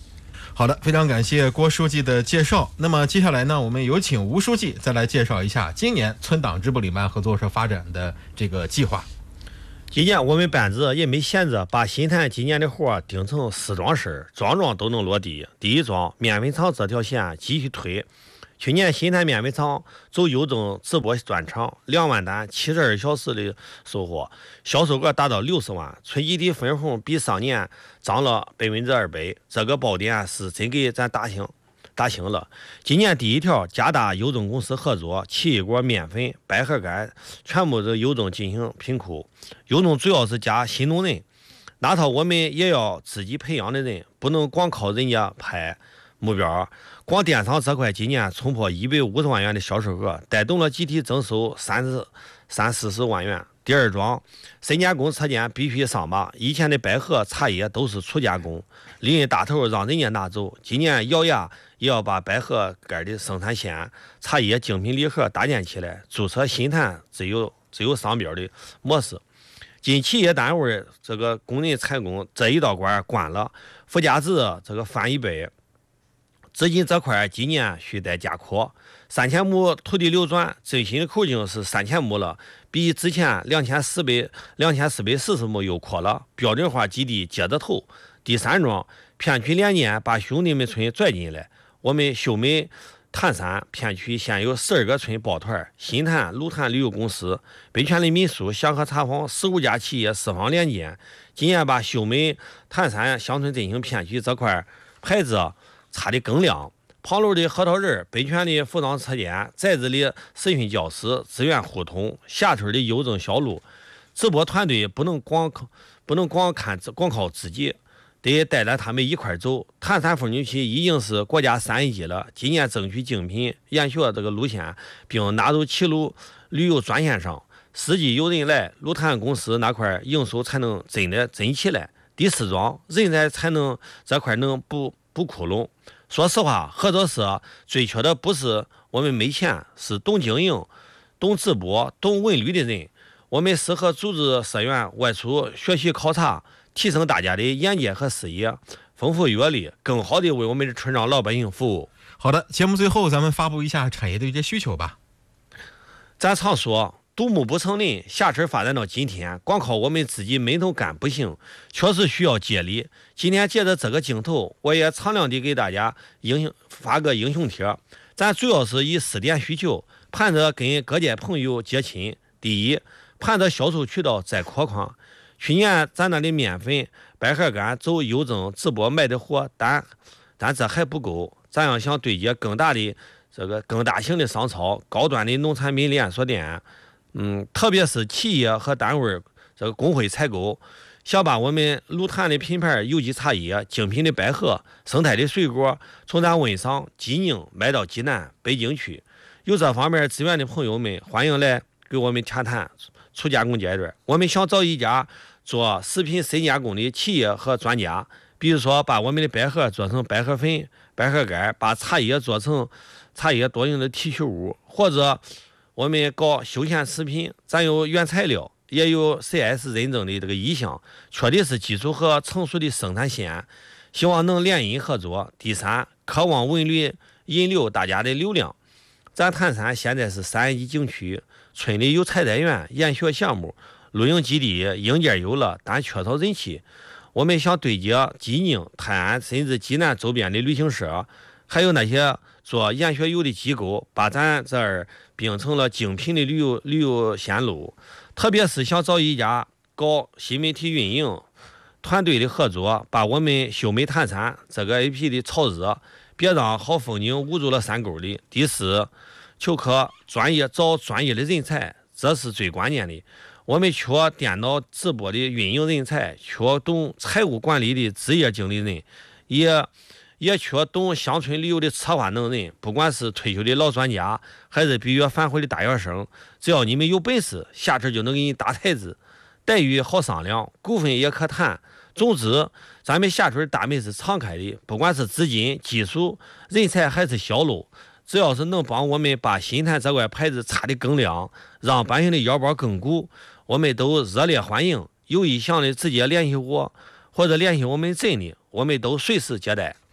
好的，非常感谢郭书记的介绍。那么接下来呢，我们有请吴书记再来介绍一下今年村党支部领办合作社发展的这个计划。 今年我们班子也没闲着，把新坛今年的活定成四桩事，桩桩都能落地。第一桩，面粉厂这条线继续推。去年新坛面粉厂走邮政直播专场，两万单七十二小时的收获，销售额达到六十万，村集体分红比上年涨了百分之二百。这个爆点是真给咱打醒打醒了。今年第一条，加大邮政公司合作，奇异果、面粉、百合干全部的邮政进行评估。邮政主要是加新农人，那套我们也要自己培养的人，不能光靠人家拍。目标，光电商这块今年冲破一百五十万元的销售额，带动了集体增收三十三四十万元。第二桩，深加工车间必须上马，以前的百合、茶叶都是粗加工，利润大头让人家拿走。今年咬牙也要把百合干的生产线、茶叶精品礼盒搭建起来，注册新坛自有自有商标的模式。经企业单位这个工人采工这一道关关了，附加值这个翻一倍。资金这块今年需待加扩，三千亩土地流转，最新的口径是三千亩了，比之前两千四百两千四百四十亩又扩了，标准化基地接着投。第三桩，片区联建把兄弟们村拽进来，我们秀美潭山片区现有十二个村抱团，新坛、鲁坛旅游公司、北泉里民宿、祥和茶坊十五家企业四方联建，今年把秀美潭山乡村振兴片区这块牌子擦得更亮。旁路的核桃仁、北泉的服装车间、寨子里实训教师资源互通，下村的邮政销路，直播团队不能光靠不能光看光靠自己，得带着他们一块走。潭山风景区已经是国家三 A 级了，今年争取精品研学这个路线，并纳入齐鲁旅游专线上。四季有人来，鲁坛公司那块营收才能真的真起来。第四桩，人才才能这块能补补窟窿。说实话，合作社追求的不是我们没钱，是懂经营、懂直播、懂文旅的人。我们适合组织社员外出学习考察，提升大家的眼界和视野，丰富阅历，更好的为我们的村庄老百姓服务。 好的，节目最后咱们发布一下产业的一些需求吧。 咱常说独木不成林，下村发展到今天，光靠我们自己闷头干不行，确实需要接力。今天借着这个镜头，我也敞亮地给大家英雄发个英雄帖。咱主要是以四点需求，盼着跟各界朋友接亲。第一，盼着销售渠道再扩宽。去年咱那的面粉、百合干走邮政直播卖的火，但但这还不够，咱要想对接更大的这个更大型的商超、高端的农产品连锁店。嗯，特别是企业和单位这个工会采购，想把我们鲁坛的品牌有机茶叶、精品的百合、生态的水果，从咱汶商、济宁卖到济南、北京去。有这方面资源的朋友们，欢迎来给我们洽谈初加工阶段。我们想找一家做食品深加工的企业和专家，比如说把我们的百合做成百合粉、百合干，把茶叶做成茶叶多用的提取物，或者我们搞休闲食品，咱有原材料，也有 C S 认证的这个意向，确的是基础和成熟的生产线，希望能联姻合作。第三，渴望文旅引流大家的流量。咱潭山现在是三 A 级景区，村里有采摘园、研学项目、露营基地，硬件有了，但缺少人气。我们想对接济宁、泰安甚至济南周边的旅行社，还有那些做研学游的机构，把咱这儿并成了精品的旅游旅游线路。特别是想找一家搞新媒体运营团队的合作，把我们秀美潭山这个 A P P 的炒热，别让好风景捂住了山沟里。第四，求可专业找专业的人才，这是最关键的。我们缺电脑直播的运营人才，缺懂财务管理的职业经理人，也也缺懂乡村旅游的策划能人。不管是退休的老专家，还是毕业返回的大学生，只要你们有本事，下车就能给你搭台子，待遇好商量，股份也可谈。总之，咱们下村大门是敞开的，不管是资金、技术、人才还是销路，只要是能帮我们把新坛这块牌子擦得更亮，让百姓的腰包更鼓，我们都热烈欢迎。有意向的直接联系我，或者联系我们镇里，我们都随时接待。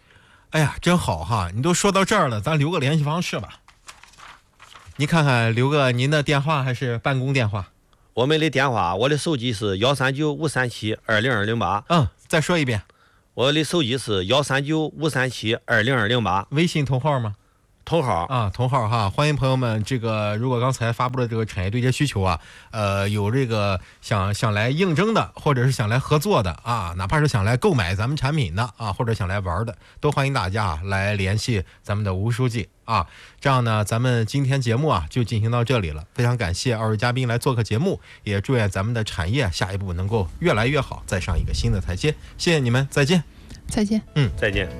哎呀，真好哈！你都说到这儿了，咱留个联系方式吧。你看看，留个您的电话还是办公电话？ 我们的电话，我的手机是幺三九五三七二零二零八。 嗯，再说一遍。 我的手机是幺三九五三七二零二零八。 微信同号吗？ 同号啊，同号哈，欢迎朋友们。这个如果刚才发布的这个产业对接需求啊，呃，有这个想想来应征的，或者是想来合作的啊，哪怕是想来购买咱们产品的啊，或者想来玩的，都欢迎大家啊来联系咱们的吴书记啊。这样呢，咱们今天节目啊就进行到这里了。非常感谢二位嘉宾来做客节目，也祝愿咱们的产业下一步能够越来越好，再上一个新的台阶。谢谢你们，再见。 再见。 嗯，再见。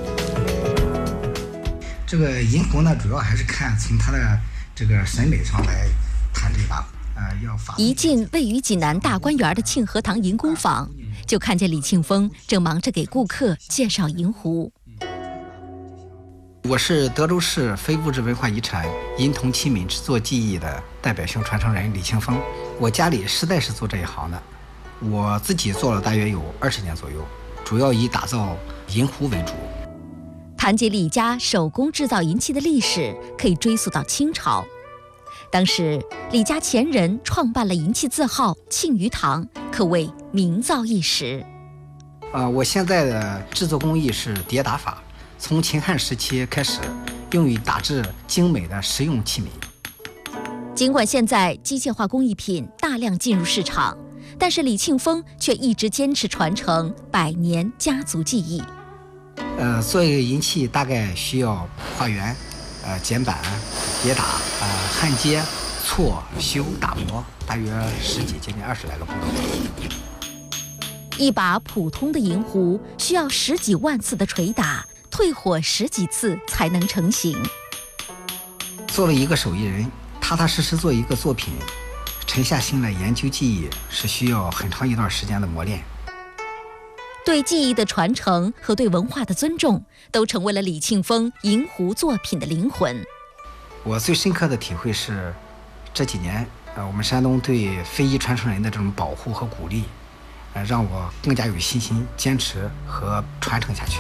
这个银湖呢，主要还是看从它的这个审美上来谈这把，呃，要发。 一进位于济南大观园的庆和堂银工坊，就看见李庆峰正忙着给顾客介绍银壶。 我是德州市非物质文化遗产银铜器皿制作技艺的代表性传承人李庆峰。我家里实在是做这一行的，我自己做了大约有二十年左右，主要以打造银壶为主。 谈及李家手工制造银器的历史，可以追溯到清朝。当时李家前人创办了银器字号庆余堂，可谓名噪一时。 呃，我现在的制作工艺是叠打法，从秦汉时期开始，用于打制精美的实用器皿。 尽管现在机械化工艺品大量进入市场，但是李庆峰却一直坚持传承百年家族技艺。 呃，做一个银器大概需要画圆、呃剪板、叠打、呃焊接、错、修、打磨，大约十几接近二十来个步骤。 一把普通的银壶需要十几万次的捶打，退火十几次才能成型。 做了一个手艺人，踏踏实实做一个作品，沉下心来研究技艺，是需要很长一段时间的磨练。 对技艺的传承和对文化的尊重，都成为了李庆峰银壶作品的灵魂。 我最深刻的体会是，这几年，呃，我们山东对非遗传承人的这种保护和鼓励，呃，让我更加有信心坚持和传承下去。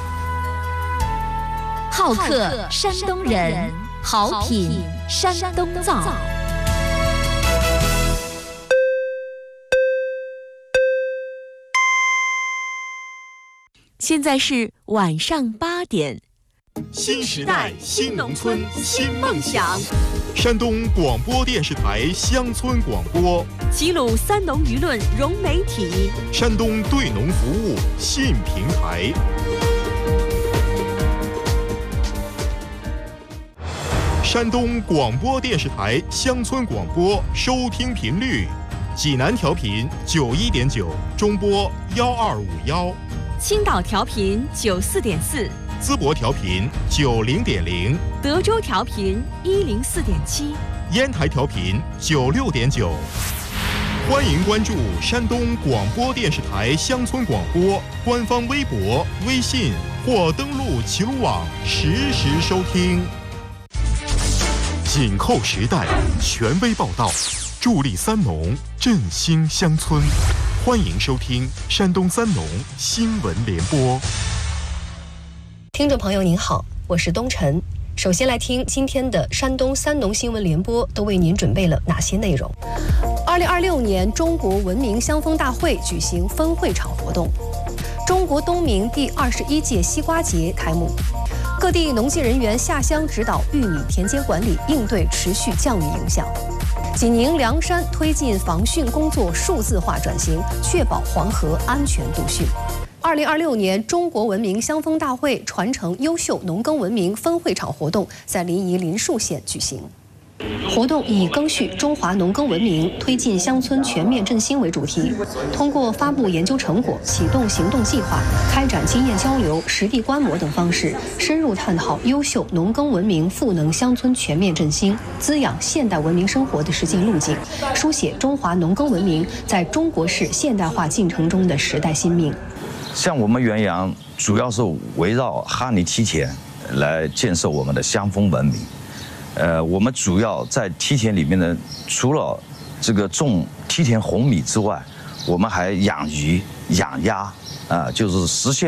好客山东人，好品山东造。现在是晚上八点。 新时代新农村新梦想，山东广播电视台乡村广播， 齐鲁三农舆论融媒体， 山东对农服务新平台。山东广播电视台乡村广播收听频率：济南调频九一点九，中波幺二五幺； 青岛调频九四点四， 淄博调频九零点零， 德州调频一零四点七， 烟台调频九六点九。欢迎关注山东广播电视台乡村广播官方微博、微信或登录齐鲁网实时收听。紧扣时代，权威报道，助力三农，振兴乡村。欢迎收听山东三农新闻联播。 听众朋友您好，我是东晨。首先来听今天的山东三农新闻联播都为您准备了哪些内容。二零二六年中国文明乡风大会举行分会场活动，中国冬明第二十一届西瓜节开幕，各地农技人员下乡指导玉米田间管理，应对持续降雨影响。济宁、凉山推进防汛工作数字化转型，确保黄河安全度汛。二零二六年中国文明乡风大会传承优秀农耕文明分会场活动在临沂林树县举行。活动以赓续中华农耕文明，推进乡村全面振兴为主题，通过发布研究成果、启动行动计划、开展经验交流、实地观摩等方式，深入探讨优秀农耕文明赋能乡村全面振兴、滋养现代文明生活的实践路径，书写中华农耕文明在中国式现代化进程中的时代新命。 像我们原阳主要是围绕哈尼梯田来建设我们的乡风文明。呃，我们主要在梯田里面呢，除了这个种梯田红米之外，我们还养鱼、养鸭，啊、呃，就是实现了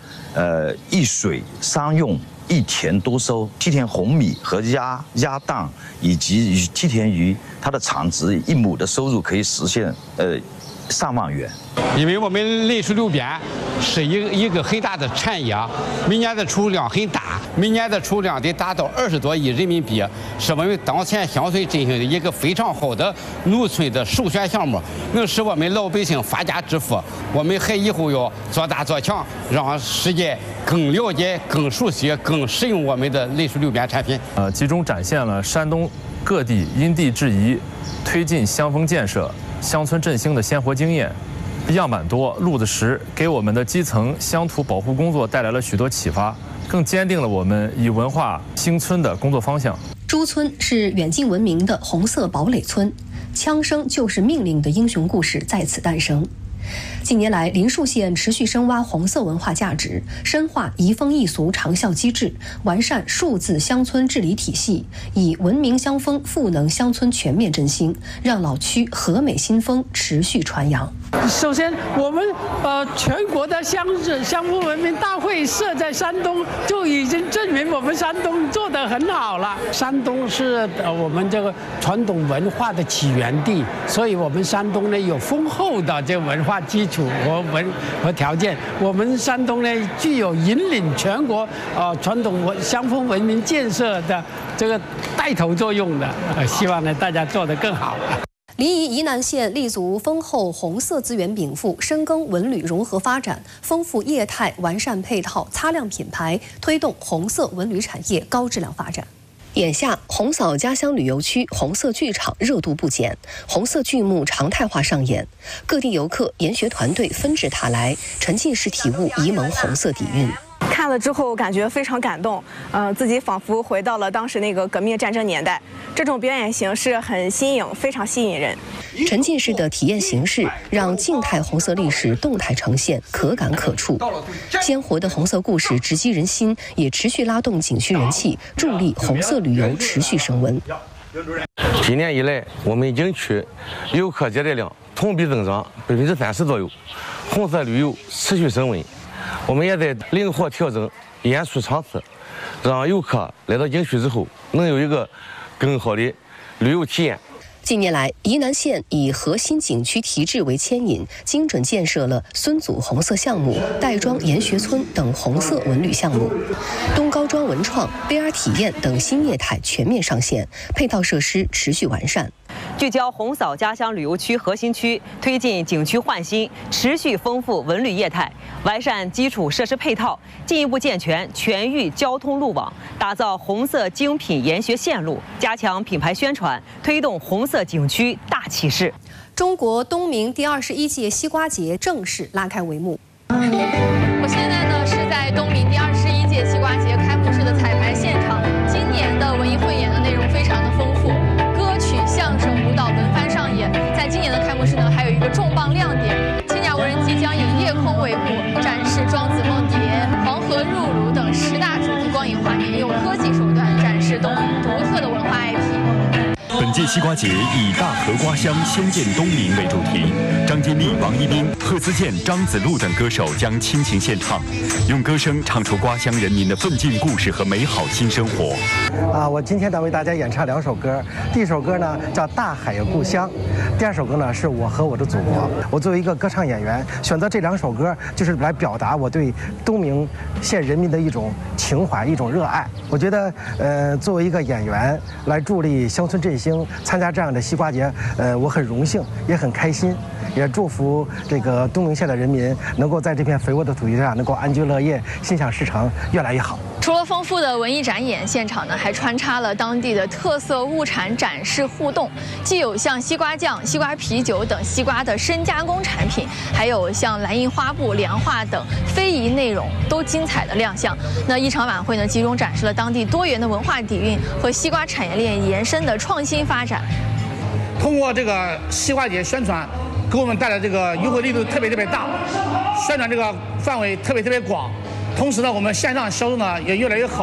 呃一水三用一田多收，梯田红米和鸭鸭蛋以及梯田鱼，它的产值一亩的收入可以实现呃上万元。 因为我们类水流边是一个一个很大的产业，每年的出量很大，每年的出量得达到二十多亿人民币，是我们当前乡村振兴的一个非常好的农村的首选项目，能使我们老百姓发家致富。我们还以后要做大做强，让世界更了解、更熟悉、更使用我们的类水流边产品。 呃，集中展现了山东各地因地制宜推进乡风建设、乡村振兴的鲜活经验。样板多，路子实，给我们的基层乡土保护工作带来了许多启发，更坚定了我们以文化兴村的工作方向。 朱村是远近闻名的红色堡垒村，枪声就是命令的英雄故事在此诞生。近年来，林树县持续深挖红色文化价值，深化移风易俗长效机制，完善数字乡村治理体系，以文明乡风赋能乡村全面振兴，让老区和美新风持续传扬。 首先，我们呃全国的乡乡风文明大会设在山东，就已经证明我们山东做得很好了。山东是呃我们这个传统文化的起源地，所以我们山东呢有丰厚的这个文化基础和文和条件。我们山东呢具有引领全国呃传统文乡风文明建设的这个带头作用的。呃，希望呢大家做得更好。 临沂沂南县立足丰厚红色资源禀赋，深耕文旅融合发展，丰富业态，完善配套，擦亮品牌，推动红色文旅产业高质量发展。眼下，红嫂家乡旅游区红色剧场热度不减，红色剧目常态化上演，各地游客、研学团队纷至沓来，沉浸式体悟沂蒙红色底蕴。 看了之后感觉非常感动，呃，自己仿佛回到了当时那个革命战争年代。这种表演形式很新颖，非常吸引人。 沉浸式的体验形式让静态红色历史动态呈现，可感可触。鲜活的红色故事直击人心，也持续拉动景区人气，助力红色旅游持续升温。 今年以来，我们景区游客接待量同比增长百分之三十左右，红色旅游持续升温。我们也在灵活调整演出场次，让游客来到景区之后能有一个更好的旅游体验。 近年来，沂南县以核心景区提质为牵引，精准建设了孙祖红色项目、戴庄研学村等红色文旅项目，东高庄文创、V R 体验等新业态全面上线，配套设施持续完善。 聚焦红嫂家乡旅游区核心区，推进景区焕新，持续丰富文旅业态，完善基础设施配套，进一步健全全域交通路网，打造红色精品研学线路，加强品牌宣传，推动红色景区大气势。 中国东明第二十一届西瓜节正式拉开帷幕。 我现在呢是在东明第二十一届西瓜节开幕式的彩排现场，今年的文艺汇演的内容非常的丰富。相声、舞蹈轮番上演，在今年的开幕式呢，还有一个重磅亮点，千家无人机将以夜空为幕，展示庄子梦蝶、黄河入鲁等十大主题光影画面，用科技手段展示东明独特的文化 I P。 本届西瓜节以大河瓜香先见东明为主题，张金丽、王一斌、贺思健、张子路等歌手将倾情献唱，用歌声唱出瓜乡人民的奋进故事和美好新生活。 啊，我今天呢为大家演唱两首歌，第一首歌呢叫《大海的故乡》，第二首歌呢是我和我的祖国。我作为一个歌唱演员，选择这两首歌就是来表达我对东明县人民的一种情怀、一种热爱。我觉得，呃，作为一个演员来助力乡村振兴。参加这样的西瓜节，呃，我很荣幸，也很开心，也祝福这个东明县的人民能够在这片肥沃的土地上能够安居乐业，心想事成，越来越好。 除了丰富的文艺展演，现场呢还穿插了当地的特色物产展示互动，既有像西瓜酱、西瓜啤酒等西瓜的深加工产品，还有像蓝印花布、凉画等非遗内容都精彩的亮相。那一场晚会呢，集中展示了当地多元的文化底蕴和西瓜产业链延伸的创新发展。 通过这个西瓜节宣传，给我们带来这个优惠力度特别特别大，宣传这个范围特别特别广。同时呢，我们线上销售呢也越来越好。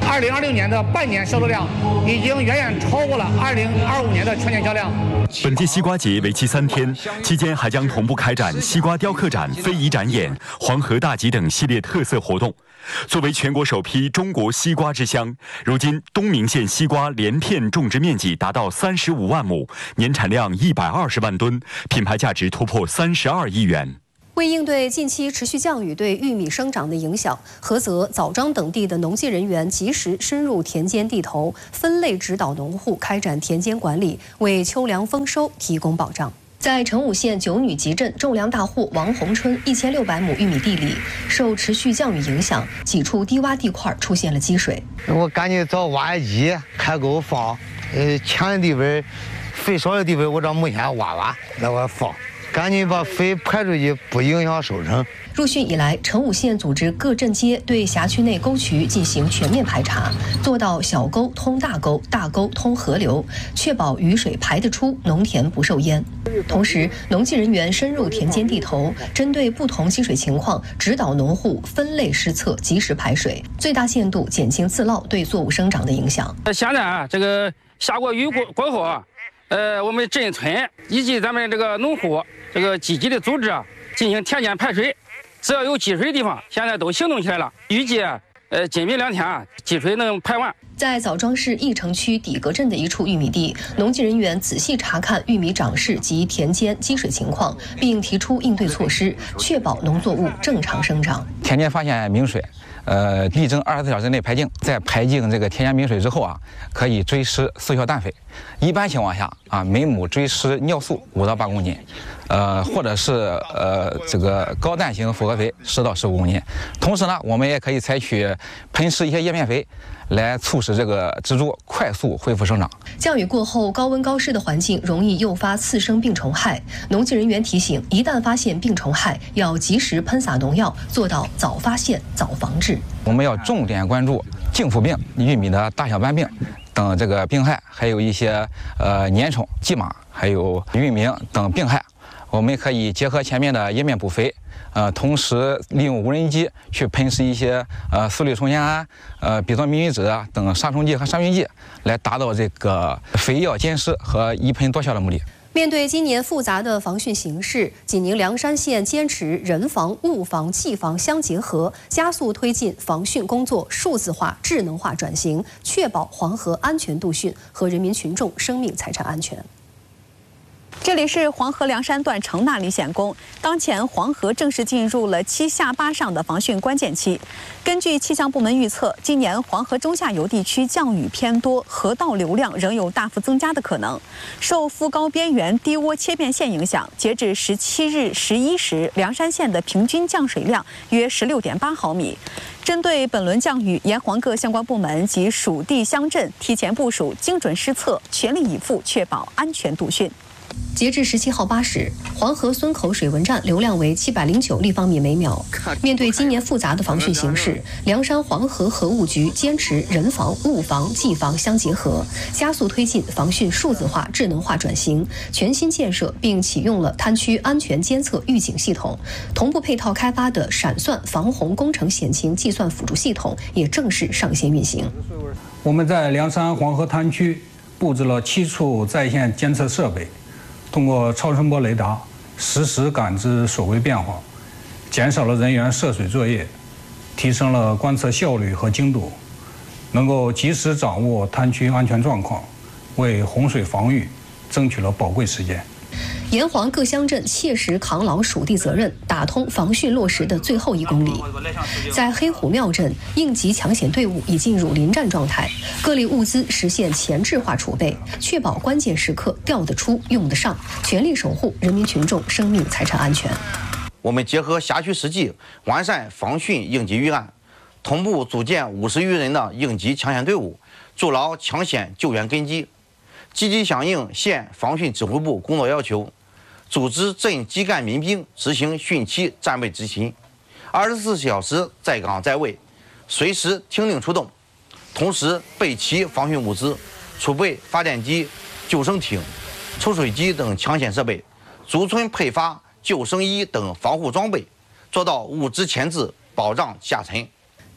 二零二六年的半年销售量已经远远超过了二零二五年的全年销量。 本届西瓜节为期三天，期间还将同步开展西瓜雕刻展、非遗展演、黄河大集等系列特色活动。作为全国首批中国西瓜之乡，如今东明县西瓜连片种植面积达到三十五万亩，年产量一百二十万吨，品牌价值突破三十二亿元。 为应对近期持续降雨对玉米生长的影响，菏泽、枣庄等地的农技人员及时深入田间地头，分类指导农户开展田间管理，为秋粮丰收提供保障。在成武县九女集镇种粮大户王洪春一千六百亩玉米地里，受持续降雨影响，几处低洼地块出现了积水。 我赶紧找挖掘机开沟放，呃，浅的地方、肥少的地方，我找木线挖挖，来我放。赶紧把水排出去，不影响收成。 入汛以来，成武县组织各镇街对辖区内沟渠进行全面排查，做到小沟通大沟、大沟通河流，确保雨水排得出，农田不受淹。同时，农技人员深入田间地头，针对不同积水情况，指导农户分类施测，及时排水，最大限度减轻自涝对作物生长的影响。 现在啊，这个下过雨过过后啊，呃，我们镇村以及咱们这个农户。这个积极的组织啊，进行田间排水，只要有积水的地方，现在都行动起来了。预计呃，今明两天啊，积水能排完。 在枣庄市义城区底格镇的一处玉米地，农技人员仔细查看玉米长势及田间积水情况，并提出应对措施，确保农作物正常生长。 田间发现明水，呃，力争二十四小时内排净。在排净这个田间明水之后啊，可以追施速效氮肥。一般情况下啊，每亩追施尿素五到八公斤。呃，或者是呃这个高氮型复合肥十到十五公斤。同时呢，我们也可以采取喷施一些叶片肥，来促使这个植株快速恢复生长。 降雨过后，高温高湿的环境容易诱发次生病虫害。农技人员提醒，一旦发现病虫害，要及时喷洒农药，做到早发现、早防治。 我们要重点关注茎腐病、玉米的大小斑病等这个病害，还有一些呃粘虫、蓟马，还有玉米等病害。我们可以结合前面的叶面补肥，呃，同时利用无人机去喷施一些呃四氯虫酰胺、呃吡唑明鱼酯等杀虫剂和杀菌剂，来达到这个肥药兼施和一喷多效的目的。 面对今年复杂的防汛形势，济宁凉山县坚持人防、物防、技防相结合，加速推进防汛工作数字化、智能化转型，确保黄河安全度汛和人民群众生命财产安全。 这里是黄河凉山段城纳里险宫，当前黄河正式进入了七下八上的防汛关键期。根据气象部门预测，今年黄河中下游地区降雨偏多，河道流量仍有大幅增加的可能。受副高边缘低涡切变线影响，截至十七日十一时，凉山县的平均降水量约十六点八毫米。针对本轮降雨，沿黄各相关部门及属地乡镇提前部署、精准施策，全力以赴确保安全度汛。 截至十七号八时，黄河孙口水文站流量为七百零九立方米每秒。面对今年复杂的防汛形势，凉山黄河河务局坚持人防、物防、技防相结合，加速推进防汛数字化、智能化转型，全新建设并启用了滩区安全监测预警系统，同步配套开发的闪算防洪工程险情计算辅助系统也正式上线运行。 我们在凉山黄河滩区布置了七处在线监测设备。通过超声波雷达实时感知水位变化，减少了人员涉水作业，提升了观测效率和精度，能够及时掌握滩区安全状况，为洪水防御争取了宝贵时间。 沿黄各乡镇切实扛牢属地责任，打通防汛落实的最后一公里。在黑虎庙镇，应急抢险队伍已进入临战状态，各类物资实现前置化储备，确保关键时刻调得出、用得上，全力守护人民群众生命财产安全。 我们结合辖区实际，完善防汛应急预案，同步组建五十余人的应急抢险队伍，筑牢抢险救援根基，积极响应县防汛指挥部工作要求。组织镇基干民兵执行汛期战备执勤，二十四小时在岗在位，随时听令出动。同时备齐防汛物资，储备发电机、救生艇、抽水机等抢险设备，逐村配发救生衣等防护装备，做到物资前置，保障下沉。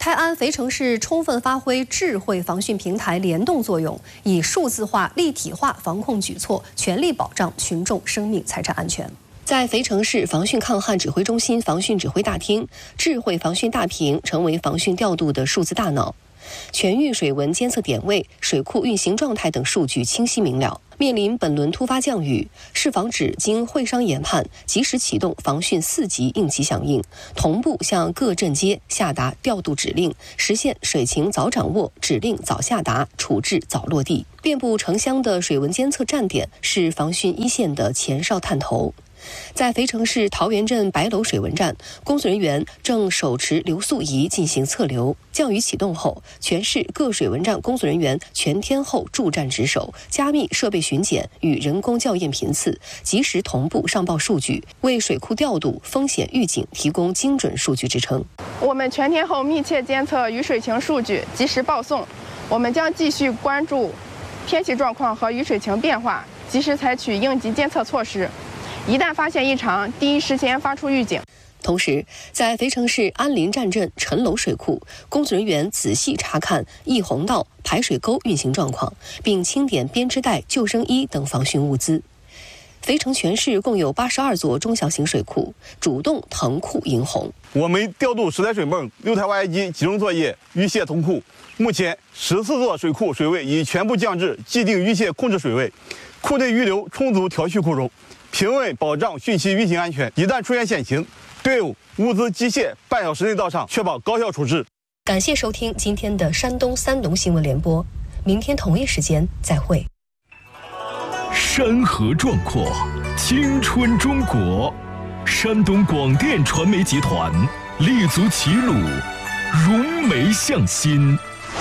泰安肥城市充分发挥智慧防汛平台联动作用，以数字化、立体化防控举措，全力保障群众生命财产安全。在肥城市防汛抗旱指挥中心防汛指挥大厅，智慧防汛大屏成为防汛调度的数字大脑。全域水文监测点位、水库运行状态等数据清晰明了。面临本轮突发降雨，市防指经会商研判，及时启动防汛四级应急响应，同步向各镇街下达调度指令，实现水情早掌握、指令早下达、处置早落地。遍布城乡的水文监测站点是防汛一线的前哨探头。在肥城市桃源镇白楼水文站，工作人员正手持流速仪进行测流。降雨启动后，全市各水文站工作人员全天候驻站值守，加密设备巡检与人工校验频次，及时同步上报数据，为水库调度、风险预警提供精准数据支撑。 我们全天候密切监测雨水情数据，及时报送。我们将继续关注天气状况和雨水情变化，及时采取应急监测措施。一旦发现异常，第一时间发出预警。 同时，在肥城市安林站镇陈楼水库，工作人员仔细查看溢洪道、排水沟运行状况，并清点编织袋、救生衣等防汛物资。肥城全市共有八十二座中小型水库，主动腾库迎洪。 我们调度十台水泵、六台挖掘机集中作业，淤泄通库。目前，十四座水库水位已全部降至既定淤泄控制水位，库内预留充足调蓄库容。平稳保障汛期运行安全，一旦出现险情，队伍、物资、机械半小时内到场，确保高效处置。 感谢收听今天的山东三农新闻联播，明天同一时间再会。 山河壮阔，青春中国，山东广电传媒集团立足齐鲁，融媒向心，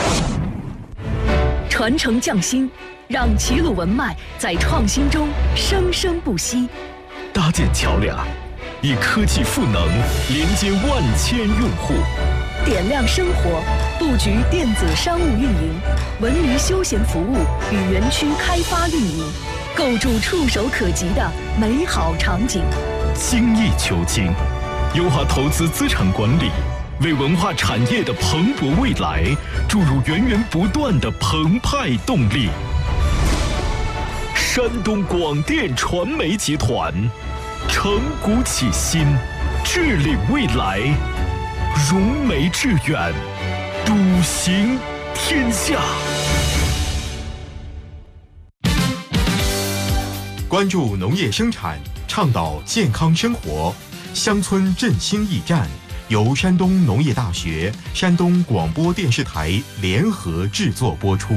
传承匠心。让齐鲁文脉在创新中生生不息， 搭建桥梁，以科技赋能连接万千用户， 点亮生活，布局电子商务运营、文娱休闲服务与园区开发运营，构筑触手可及的美好场景。 精益求精，优化投资资产管理，为文化产业的蓬勃未来注入源源不断的澎湃动力。山东广电传媒集团，承古启新，治理未来，融媒致远，笃行天下。 关注农业生产，倡导健康生活，乡村振兴驿站由山东农业大学、山东广播电视台联合制作播出。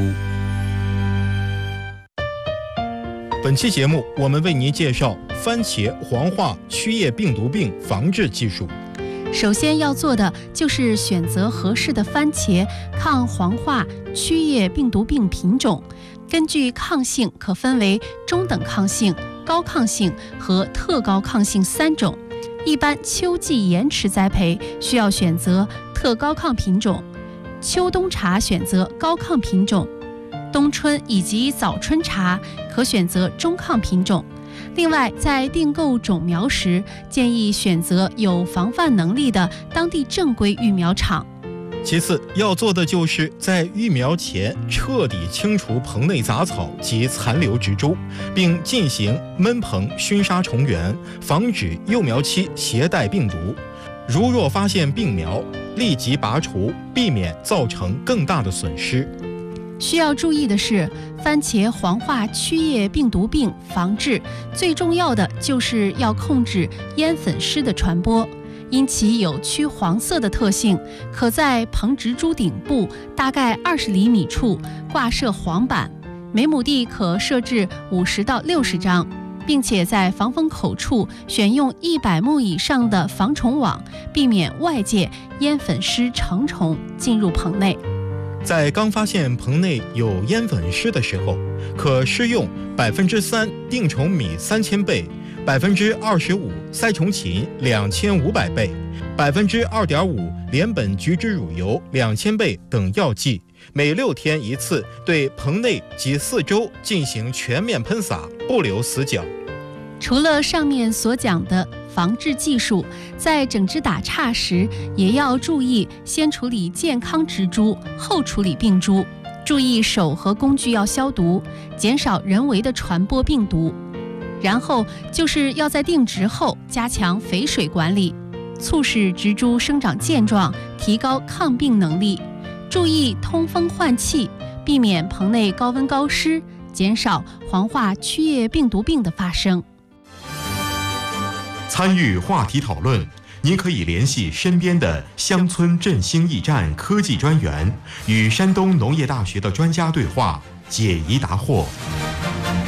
本期节目，我们为您介绍番茄黄化曲叶病毒病防治技术。 首先要做的就是选择合适的番茄抗黄化曲叶病毒病品种。根据抗性，可分为中等抗性、高抗性和特高抗性三种。一般秋季延迟栽培需要选择特高抗品种，秋冬茶选择高抗品种。冬春以及早春茶可选择中抗品种。另外，在订购种苗时，建议选择有防范能力的当地正规育苗场。 其次，要做的就是在育苗前彻底清除棚内杂草及残留植株，并进行闷棚熏杀虫源，防止幼苗期携带病毒。如若发现病苗，立即拔除，避免造成更大的损失。 需要注意的是，番茄黄化曲叶病毒病防治最重要的就是要控制烟粉虱的传播，因其有曲黄色的特性，可在棚植株顶部大概二十厘米处挂设黄板，每亩地可设置五十到六十张，并且在防风口处选用一百目以上的防虫网，避免外界烟粉虱成虫进入棚内。 在刚发现棚内有烟粉虱的时候，可施用百分之三定虫米三千倍、百分之二十五塞虫芹两千五百倍、百分之二点五联苯菊酯乳油两千倍等药剂，每六天一次，对棚内及四周进行全面喷洒，不留死角。 除了上面所讲的防治技术，在整枝打杈时也要注意先处理健康植株，后处理病株。注意手和工具要消毒，减少人为的传播病毒。然后就是要在定植后加强肥水管理，促使植株生长健壮，提高抗病能力。注意通风换气，避免棚内高温高湿，减少黄化区叶病毒病的发生。 参与话题讨论，您可以联系身边的乡村振兴驿站科技专员，与山东农业大学的专家对话，解疑答惑。